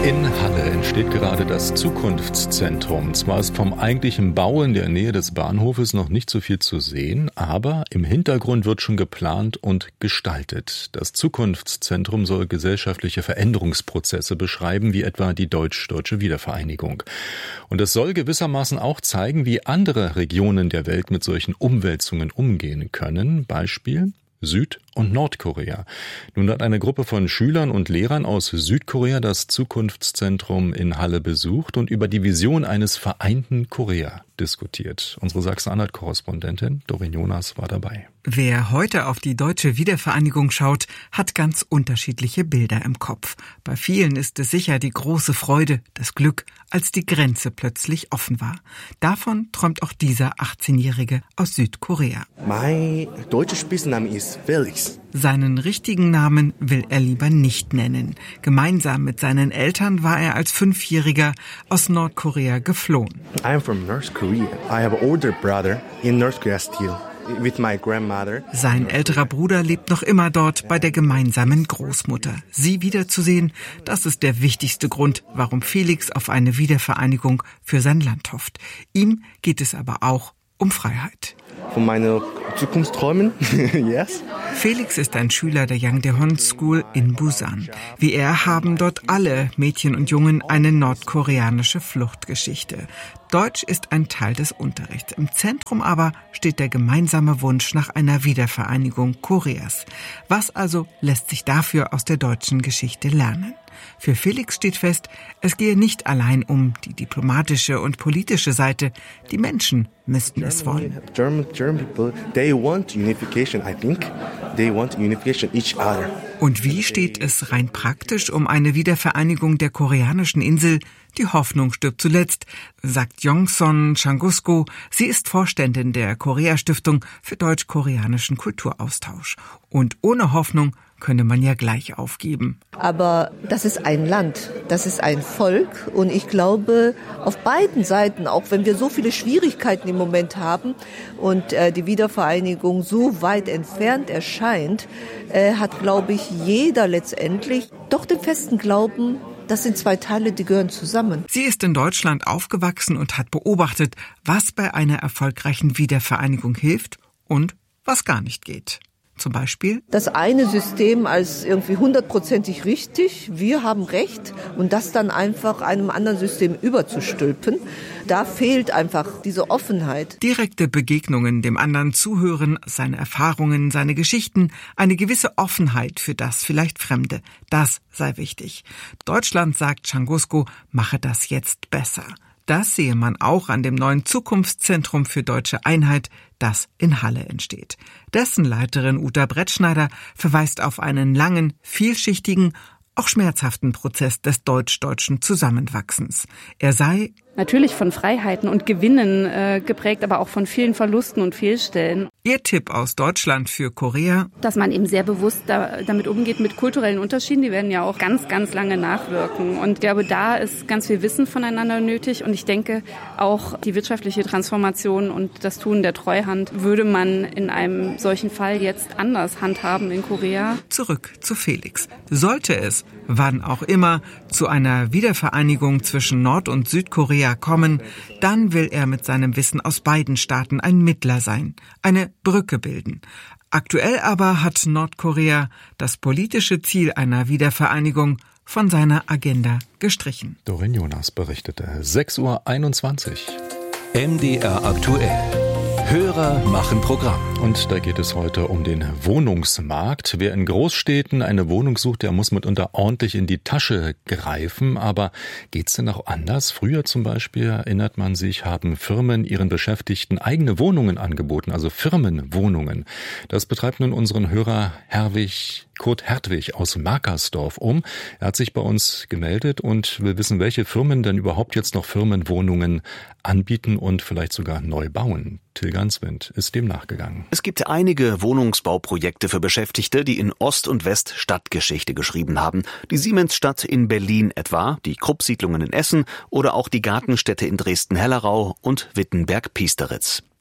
In Halle entsteht gerade das Zukunftszentrum. Zwar ist vom eigentlichen Bau in der Nähe des Bahnhofes noch nicht so viel zu sehen, aber im Hintergrund wird schon geplant und gestaltet. Das Zukunftszentrum soll gesellschaftliche Veränderungsprozesse beschreiben, wie etwa die deutsch-deutsche Wiedervereinigung. Und es soll gewissermaßen auch zeigen, wie andere Regionen der Welt mit solchen Umwälzungen umgehen können. Beispiel Süd- und Nordkorea. Nun hat eine Gruppe von Schülern und Lehrern aus Südkorea das Zukunftszentrum in Halle besucht und über die Vision eines vereinten Korea diskutiert. Unsere Sachsen-Anhalt-Korrespondentin Doreen Jonas war dabei. Wer heute auf die deutsche Wiedervereinigung schaut, hat ganz unterschiedliche Bilder im Kopf. Bei vielen ist es sicher die große Freude, das Glück, als die Grenze plötzlich offen war. Davon träumt auch dieser achtzehnjährige aus Südkorea. Mein deutscher Spitzname ist Felix. Seinen richtigen Namen will er lieber nicht nennen. Gemeinsam mit seinen Eltern war er als Fünfjähriger aus Nordkorea geflohen. I am from North Korea. I have an older brother in North Korea still. With my grandmother. Sein älterer Bruder lebt noch immer dort bei der gemeinsamen Großmutter. Sie wiederzusehen, das ist der wichtigste Grund, warum Felix auf eine Wiedervereinigung für sein Land hofft. Ihm geht es aber auch um Freiheit. Von meinen Zukunftsträumen, yes. Felix ist ein Schüler der Yangdae School in Busan. Wie er haben dort alle Mädchen und Jungen eine nordkoreanische Fluchtgeschichte. Deutsch ist ein Teil des Unterrichts. Im Zentrum aber steht der gemeinsame Wunsch nach einer Wiedervereinigung Koreas. Was also lässt sich dafür aus der deutschen Geschichte lernen? Für Felix steht fest, es gehe nicht allein um die diplomatische und politische Seite. Die Menschen müssten es wollen. German, German people, they want unification, I think. They want unification each other. Und wie steht es rein praktisch um eine Wiedervereinigung der koreanischen Insel? Die Hoffnung stirbt zuletzt, sagt Yongson Changusko. Sie ist Vorständin der Korea-Stiftung für deutsch-koreanischen Kulturaustausch. Und ohne Hoffnung könne man ja gleich aufgeben. Aber das ist ein Land, das ist ein Volk und ich glaube, auf beiden Seiten, auch wenn wir so viele Schwierigkeiten im Moment haben und äh, die Wiedervereinigung so weit entfernt erscheint, äh, hat, glaube ich, jeder letztendlich doch den festen Glauben, das sind zwei Teile, die gehören zusammen. Sie ist in Deutschland aufgewachsen und hat beobachtet, was bei einer erfolgreichen Wiedervereinigung hilft und was gar nicht geht. Zum Beispiel? Das eine System als irgendwie hundertprozentig richtig, wir haben Recht und das dann einfach einem anderen System überzustülpen. Da fehlt einfach diese Offenheit. Direkte Begegnungen, dem anderen zuhören, seine Erfahrungen, seine Geschichten, eine gewisse Offenheit für das vielleicht Fremde. Das sei wichtig. Deutschland, sagt Changusko, mache das jetzt besser. Das sehe man auch an dem neuen Zukunftszentrum für deutsche Einheit, das in Halle entsteht. Dessen Leiterin Uta Brettschneider verweist auf einen langen, vielschichtigen, auch schmerzhaften Prozess des deutsch-deutschen Zusammenwachsens. Er sei natürlich von Freiheiten und Gewinnen äh, geprägt, aber auch von vielen Verlusten und Fehlstellen. Ihr Tipp aus Deutschland für Korea? Dass man eben sehr bewusst da, damit umgeht mit kulturellen Unterschieden. Die werden ja auch ganz, ganz lange nachwirken. Und ich glaube, da ist ganz viel Wissen voneinander nötig. Und ich denke, auch die wirtschaftliche Transformation und das Tun der Treuhand würde man in einem solchen Fall jetzt anders handhaben in Korea. Zurück zu Felix. Sollte es, wann auch immer, zu einer Wiedervereinigung zwischen Nord- und Südkorea kommen, dann will er mit seinem Wissen aus beiden Staaten ein Mittler sein, eine Brücke bilden. Aktuell aber hat Nordkorea das politische Ziel einer Wiedervereinigung von seiner Agenda gestrichen. Doreen Jonas berichtete. sechs Uhr einundzwanzig. M D R aktuell. Hörer machen Programm. Und da geht es heute um den Wohnungsmarkt. Wer in Großstädten eine Wohnung sucht, der muss mitunter ordentlich in die Tasche greifen. Aber geht's denn auch anders? Früher zum Beispiel, erinnert man sich, haben Firmen ihren Beschäftigten eigene Wohnungen angeboten, also Firmenwohnungen. Das betreibt nun unseren Hörer Herwig Kurt Hertwig aus Markersdorf um. Er hat sich bei uns gemeldet und will wissen, welche Firmen denn überhaupt jetzt noch Firmenwohnungen anbieten und vielleicht sogar neu bauen. Till Ganswind ist dem nachgegangen. Es gibt einige Wohnungsbauprojekte für Beschäftigte, die in Ost und West Stadtgeschichte geschrieben haben. Die Siemensstadt in Berlin etwa, die Krupp-Siedlungen in Essen oder auch die Gartenstädte in Dresden-Hellerau und Wittenberg-Piesteritz.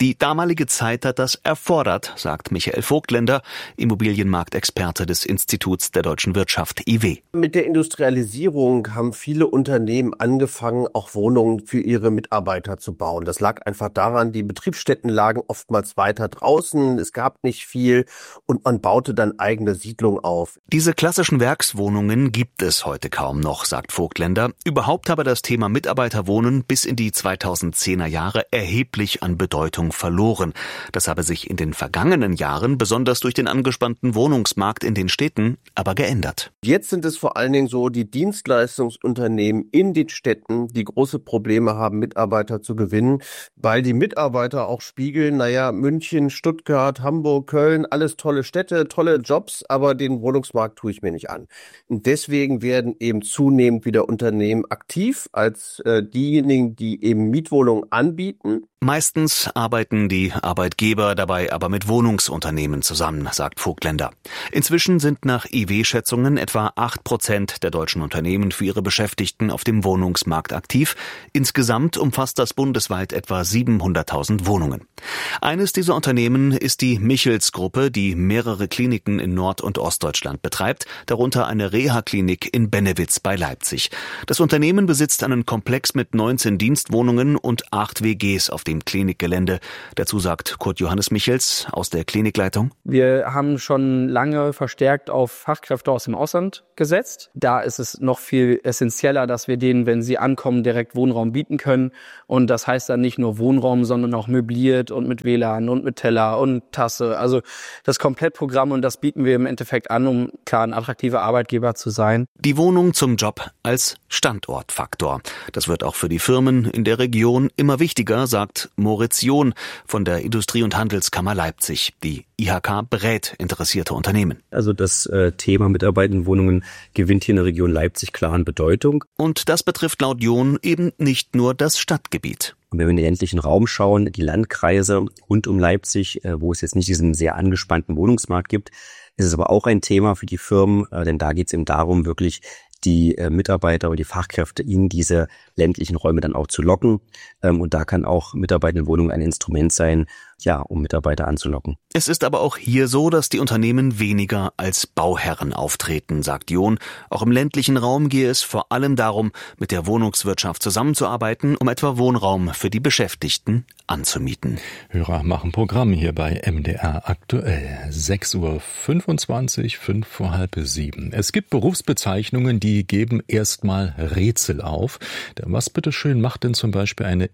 Die damalige Zeit hat das erfordert, sagt Michael Vogtländer, Immobilienmarktexperte des Instituts der deutschen Wirtschaft I W. Mit der Industrialisierung haben viele Unternehmen angefangen, auch Wohnungen für ihre Mitarbeiter zu bauen. Das lag einfach daran, die Betriebsstätten lagen oftmals weiter draußen, es gab nicht viel und man baute dann eigene Siedlungen auf. Diese klassischen Werkswohnungen gibt es heute kaum noch, sagt Vogtländer. Überhaupt habe das Thema Mitarbeiterwohnen bis in die zweitausendzehner Jahre erheblich an Bedeutung verloren. Das habe sich in den vergangenen Jahren, besonders durch den angespannten Wohnungsmarkt in den Städten, aber geändert. Jetzt sind es vor allen Dingen so die Dienstleistungsunternehmen in den Städten, die große Probleme haben, Mitarbeiter zu gewinnen, weil die Mitarbeiter auch spiegeln, naja, München, Stuttgart, Hamburg, Köln, alles tolle Städte, tolle Jobs, aber den Wohnungsmarkt tue ich mir nicht an. Und deswegen werden eben zunehmend wieder Unternehmen aktiv als äh, diejenigen, die eben Mietwohnungen anbieten. Meistens arbeiten die Arbeitgeber dabei aber mit Wohnungsunternehmen zusammen, sagt Vogtländer. Inzwischen sind nach I W-Schätzungen etwa acht Prozent der deutschen Unternehmen für ihre Beschäftigten auf dem Wohnungsmarkt aktiv. Insgesamt umfasst das bundesweit etwa siebenhunderttausend Wohnungen. Eines dieser Unternehmen ist die Michels-Gruppe, die mehrere Kliniken in Nord- und Ostdeutschland betreibt, darunter eine Reha-Klinik in Bennewitz bei Leipzig. Das Unternehmen besitzt einen Komplex mit neunzehn Dienstwohnungen und acht W Gs auf dem Klinikgelände. Dazu sagt Kurt Johannes Michels aus der Klinikleitung. Wir haben schon lange verstärkt auf Fachkräfte aus dem Ausland gesetzt. Da ist es noch viel essentieller, dass wir denen, wenn sie ankommen, direkt Wohnraum bieten können. Und das heißt dann nicht nur Wohnraum, sondern auch möbliert und mit W L A N und mit Teller und Tasse. Also das Komplettprogramm, und das bieten wir im Endeffekt an, um klar ein attraktiver Arbeitgeber zu sein. Die Wohnung zum Job als Standortfaktor. Das wird auch für die Firmen in der Region immer wichtiger, sagt Moritz John von der Industrie- und Handelskammer Leipzig. Die I H K berät interessierte Unternehmen. Also das äh, Thema Mitarbeitendenwohnungen gewinnt hier in der Region Leipzig klar an Bedeutung. Und das betrifft laut John eben nicht nur das Stadtgebiet. Und wenn wir in den ländlichen Raum schauen, die Landkreise rund um Leipzig, äh, wo es jetzt nicht diesen sehr angespannten Wohnungsmarkt gibt, ist es aber auch ein Thema für die Firmen, äh, denn da geht es eben darum, wirklich die äh, Mitarbeiter oder die Fachkräfte in diese ländlichen Räume dann auch zu locken. Ähm, und da kann auch Mitarbeitendenwohnung ein Instrument sein, ja, um Mitarbeiter anzulocken. Es ist aber auch hier so, dass die Unternehmen weniger als Bauherren auftreten, sagt John. Auch im ländlichen Raum gehe es vor allem darum, mit der Wohnungswirtschaft zusammenzuarbeiten, um etwa Wohnraum für die Beschäftigten anzumieten. Hörer machen Programm hier bei M D R aktuell. sechs Uhr fünfundzwanzig, fünf vor halb sieben. Es gibt Berufsbezeichnungen, die geben erstmal Rätsel auf. Was bitteschön macht denn zum Beispiel eine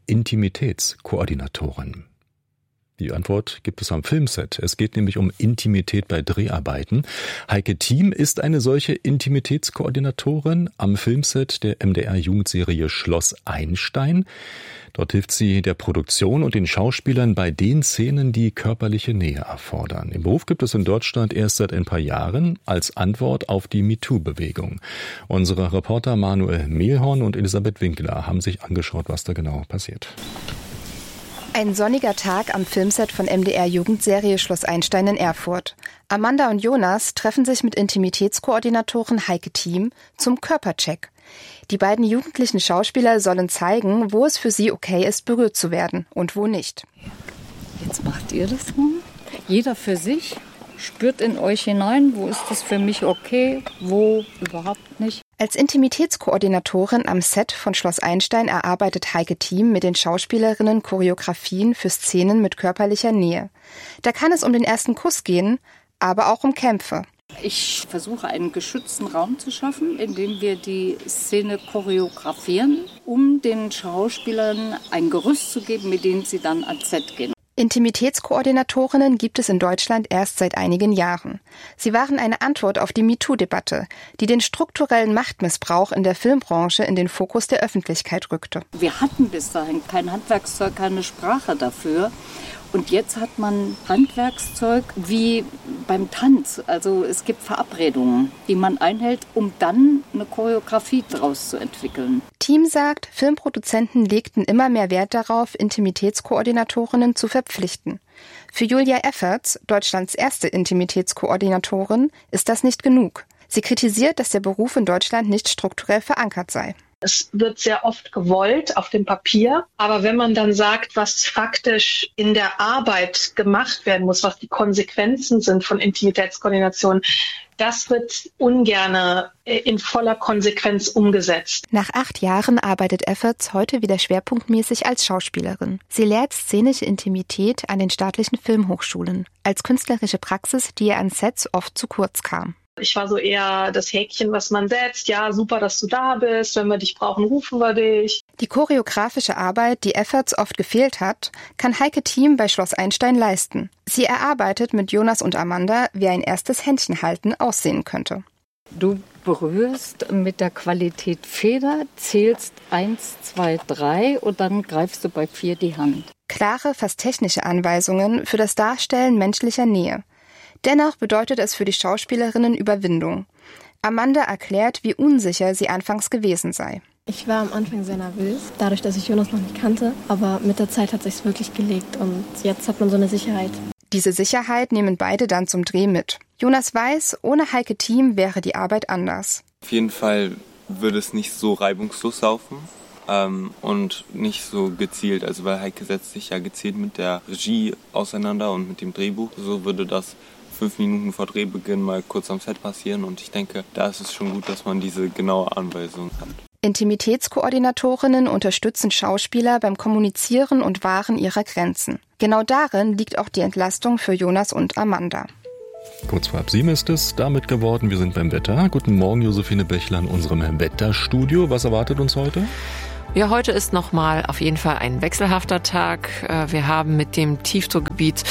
Intimitätskoordinatorin? Die Antwort gibt es am Filmset. Es geht nämlich um Intimität bei Dreharbeiten. Heike Thiem ist eine solche Intimitätskoordinatorin am Filmset der M D R-Jugendserie Schloss Einstein. Dort hilft sie der Produktion und den Schauspielern bei den Szenen, die körperliche Nähe erfordern. Im Beruf gibt es in Deutschland erst seit ein paar Jahren als Antwort auf die MeToo-Bewegung. Unsere Reporter Manuel Mehlhorn und Elisabeth Winkler haben sich angeschaut, was da genau passiert. Ein sonniger Tag am Filmset von M D R-Jugendserie Schloss Einstein in Erfurt. Amanda und Jonas treffen sich mit Intimitätskoordinatorin Heike Thiem zum Körpercheck. Die beiden jugendlichen Schauspieler sollen zeigen, wo es für sie okay ist, berührt zu werden und wo nicht. Jetzt macht ihr das mal. Jeder für sich. Spürt in euch hinein, wo ist das für mich okay, wo überhaupt nicht. Als Intimitätskoordinatorin am Set von Schloss Einstein erarbeitet Heike Thiem mit den Schauspielerinnen Choreografien für Szenen mit körperlicher Nähe. Da kann es um den ersten Kuss gehen, aber auch um Kämpfe. Ich versuche einen geschützten Raum zu schaffen, in dem wir die Szene choreografieren, um den Schauspielern ein Gerüst zu geben, mit dem sie dann ans Set gehen. Intimitätskoordinatorinnen gibt es in Deutschland erst seit einigen Jahren. Sie waren eine Antwort auf die MeToo-Debatte, die den strukturellen Machtmissbrauch in der Filmbranche in den Fokus der Öffentlichkeit rückte. Wir hatten bis dahin kein Handwerkszeug, keine Sprache dafür. Und jetzt hat man Handwerkszeug wie beim Tanz. Also es gibt Verabredungen, die man einhält, um dann eine Choreografie daraus zu entwickeln. Thiem sagt, Filmproduzenten legten immer mehr Wert darauf, Intimitätskoordinatorinnen zu verpflichten. Für Julia Efferts, Deutschlands erste Intimitätskoordinatorin, ist das nicht genug. Sie kritisiert, dass der Beruf in Deutschland nicht strukturell verankert sei. Es wird sehr oft gewollt auf dem Papier, aber wenn man dann sagt, was faktisch in der Arbeit gemacht werden muss, was die Konsequenzen sind von Intimitätskoordination, das wird ungerne in voller Konsequenz umgesetzt. Nach acht Jahren arbeitet Efforts heute wieder schwerpunktmäßig als Schauspielerin. Sie lehrt szenische Intimität an den staatlichen Filmhochschulen, als künstlerische Praxis, die ihr an Sets oft zu kurz kam. Ich war so eher das Häkchen, was man setzt. Ja, super, dass du da bist. Wenn wir dich brauchen, rufen wir dich. Die choreografische Arbeit, die Efforts oft gefehlt hat, kann Heike Thiem bei Schloss Einstein leisten. Sie erarbeitet mit Jonas und Amanda, wie ein erstes Händchenhalten aussehen könnte. Du berührst mit der Qualität Feder, zählst eins, zwei, drei und dann greifst du bei vier die Hand. Klare, fast technische Anweisungen für das Darstellen menschlicher Nähe. Dennoch bedeutet es für die Schauspielerinnen Überwindung. Amanda erklärt, wie unsicher sie anfangs gewesen sei. Ich war am Anfang sehr nervös, dadurch, dass ich Jonas noch nicht kannte. Aber mit der Zeit hat sich's wirklich gelegt und jetzt hat man so eine Sicherheit. Diese Sicherheit nehmen beide dann zum Dreh mit. Jonas weiß, ohne Heike Thiem wäre die Arbeit anders. Auf jeden Fall würde es nicht so reibungslos laufen ähm, und nicht so gezielt. Also weil Heike setzt sich ja gezielt mit der Regie auseinander und mit dem Drehbuch. So würde das fünf Minuten vor Drehbeginn mal kurz am Set passieren und ich denke, da ist es schon gut, dass man diese genaue Anweisung hat. Intimitätskoordinatorinnen unterstützen Schauspieler beim Kommunizieren und Wahren ihrer Grenzen. Genau darin liegt auch die Entlastung für Jonas und Amanda. Kurz vor halb sieben ist es damit geworden. Wir sind beim Wetter. Guten Morgen, Josephine Bechler in unserem Wetterstudio. Was erwartet uns heute? Ja, heute ist nochmal auf jeden Fall ein wechselhafter Tag. Wir haben mit dem Tiefdruckgebiet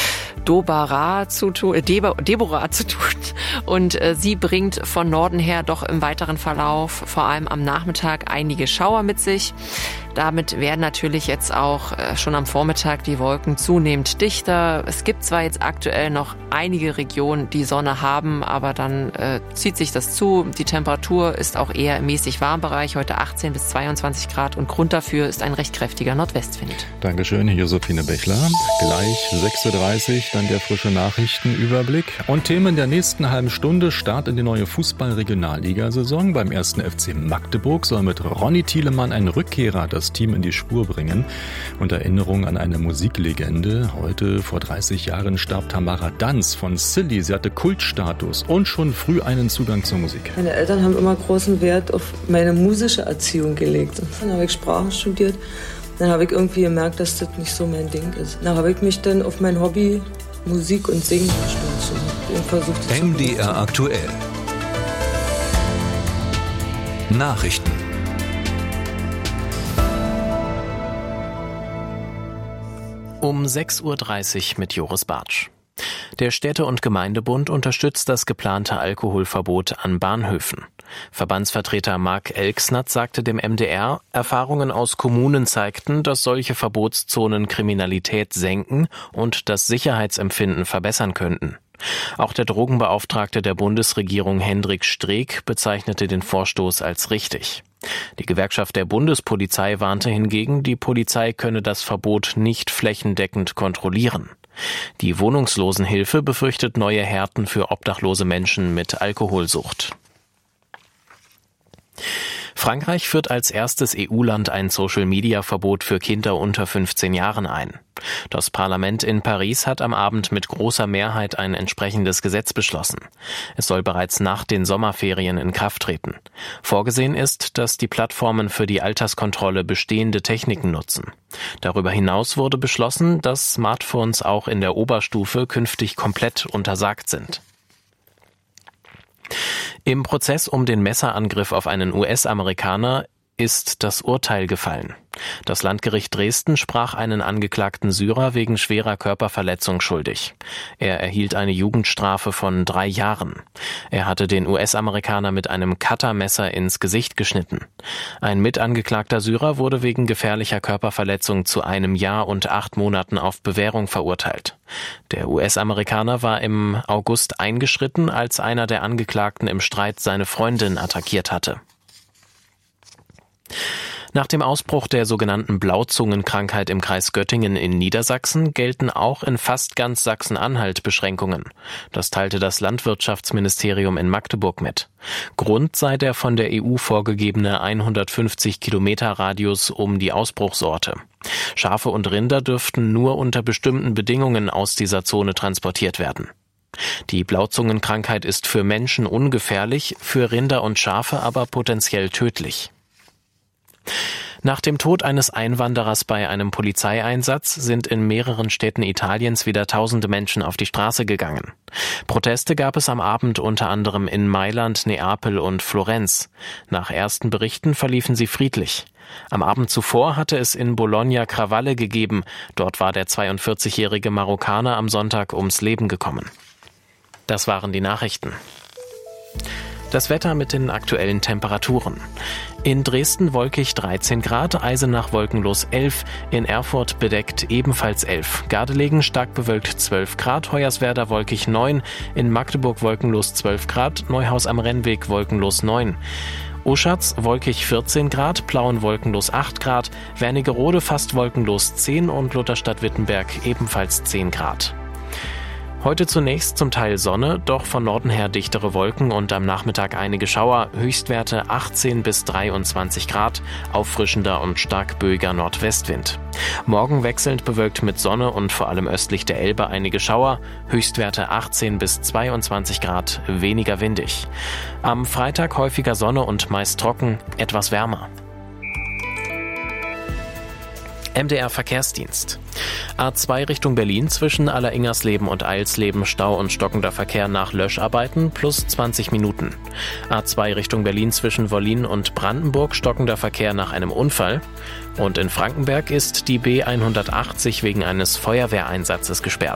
Dobara zu tun, äh, Deborah zu tun. Und äh, sie bringt von Norden her doch im weiteren Verlauf, vor allem am Nachmittag, einige Schauer mit sich. Damit werden natürlich jetzt auch äh, schon am Vormittag die Wolken zunehmend dichter. Es gibt zwar jetzt aktuell noch einige Regionen, die Sonne haben, aber dann äh, zieht sich das zu. Die Temperatur ist auch eher im mäßig warmen Bereich, heute achtzehn bis zweiundzwanzig Grad und Grund dafür ist ein recht kräftiger Nordwestwind. Dankeschön, Josephine Bechler. Gleich sechs Uhr dreißig, dann der frische Nachrichtenüberblick. Und Themen der nächsten halben Stunde: Start in die neue Fußball-Regionalligasaison. Beim ersten F C Magdeburg soll mit Ronny Thielemann ein Rückkehrer das Team in die Spur bringen. Und Erinnerung an eine Musiklegende. Heute vor dreißig Jahren starb Tamara Danz von Silly. Sie hatte Kultstatus und schon früh einen Zugang zur Musik. Meine Eltern haben immer großen Wert auf meine musische Erziehung gelegt. Und dann habe ich Sprachen studiert. Dann habe ich irgendwie gemerkt, dass das nicht so mein Ding ist. Dann habe ich mich dann auf mein Hobby Musik und Singen gestürzt und versucht, M D R aktuell. Nachrichten. Um sechs Uhr dreißig mit Joris Bartsch. Der Städte- und Gemeindebund unterstützt das geplante Alkoholverbot an Bahnhöfen. Verbandsvertreter Marc Elksnath sagte dem M D R, Erfahrungen aus Kommunen zeigten, dass solche Verbotszonen Kriminalität senken und das Sicherheitsempfinden verbessern könnten. Auch der Drogenbeauftragte der Bundesregierung Hendrik Streeck bezeichnete den Vorstoß als richtig. Die Gewerkschaft der Bundespolizei warnte hingegen, die Polizei könne das Verbot nicht flächendeckend kontrollieren. Die Wohnungslosenhilfe befürchtet neue Härten für obdachlose Menschen mit Alkoholsucht. Frankreich führt als erstes E U-Land ein Social-Media-Verbot für Kinder unter fünfzehn Jahren ein. Das Parlament in Paris hat am Abend mit großer Mehrheit ein entsprechendes Gesetz beschlossen. Es soll bereits nach den Sommerferien in Kraft treten. Vorgesehen ist, dass die Plattformen für die Alterskontrolle bestehende Techniken nutzen. Darüber hinaus wurde beschlossen, dass Smartphones auch in der Oberstufe künftig komplett untersagt sind. Im Prozess um den Messerangriff auf einen U S-Amerikaner ist das Urteil gefallen. Das Landgericht Dresden sprach einen angeklagten Syrer wegen schwerer Körperverletzung schuldig. Er erhielt eine Jugendstrafe von drei Jahren. Er hatte den U S-Amerikaner mit einem Cuttermesser ins Gesicht geschnitten. Ein mitangeklagter Syrer wurde wegen gefährlicher Körperverletzung zu einem Jahr und acht Monaten auf Bewährung verurteilt. Der U S-Amerikaner war im August eingeschritten, als einer der Angeklagten im Streit seine Freundin attackiert hatte. Nach dem Ausbruch der sogenannten Blauzungenkrankheit im Kreis Göttingen in Niedersachsen gelten auch in fast ganz Sachsen-Anhalt Beschränkungen. Das teilte das Landwirtschaftsministerium in Magdeburg mit. Grund sei der von der E U vorgegebene hundertfünfzig Kilometer Radius um die Ausbruchsorte. Schafe und Rinder dürften nur unter bestimmten Bedingungen aus dieser Zone transportiert werden. Die Blauzungenkrankheit ist für Menschen ungefährlich, für Rinder und Schafe aber potenziell tödlich. Nach dem Tod eines Einwanderers bei einem Polizeieinsatz sind in mehreren Städten Italiens wieder tausende Menschen auf die Straße gegangen. Proteste gab es am Abend unter anderem in Mailand, Neapel und Florenz. Nach ersten Berichten verliefen sie friedlich. Am Abend zuvor hatte es in Bologna Krawalle gegeben. Dort war der zweiundvierzigjährige Marokkaner am Sonntag ums Leben gekommen. Das waren die Nachrichten. Das Wetter mit den aktuellen Temperaturen. In Dresden wolkig dreizehn Grad, Eisenach wolkenlos elf, in Erfurt bedeckt ebenfalls elf, Gardelegen stark bewölkt zwölf Grad, Hoyerswerda wolkig neun, in Magdeburg wolkenlos zwölf Grad, Neuhaus am Rennweg wolkenlos neun. Oschatz wolkig vierzehn Grad, Plauen wolkenlos acht Grad, Wernigerode fast wolkenlos zehn und Lutherstadt-Wittenberg ebenfalls zehn Grad. Heute zunächst zum Teil Sonne, doch von Norden her dichtere Wolken und am Nachmittag einige Schauer, Höchstwerte achtzehn bis dreiundzwanzig Grad, auffrischender und stark böiger Nordwestwind. Morgen wechselnd bewölkt mit Sonne und vor allem östlich der Elbe einige Schauer, Höchstwerte achtzehn bis zweiundzwanzig Grad, weniger windig. Am Freitag häufiger Sonne und meist trocken, etwas wärmer. M D R Verkehrsdienst. A zwei Richtung Berlin zwischen Alleringersleben und Eilsleben Stau und stockender Verkehr nach Löscharbeiten plus zwanzig Minuten. A zwei Richtung Berlin zwischen Wollin und Brandenburg stockender Verkehr nach einem Unfall. Und in Frankenberg ist die B hundertachtzig wegen eines Feuerwehreinsatzes gesperrt.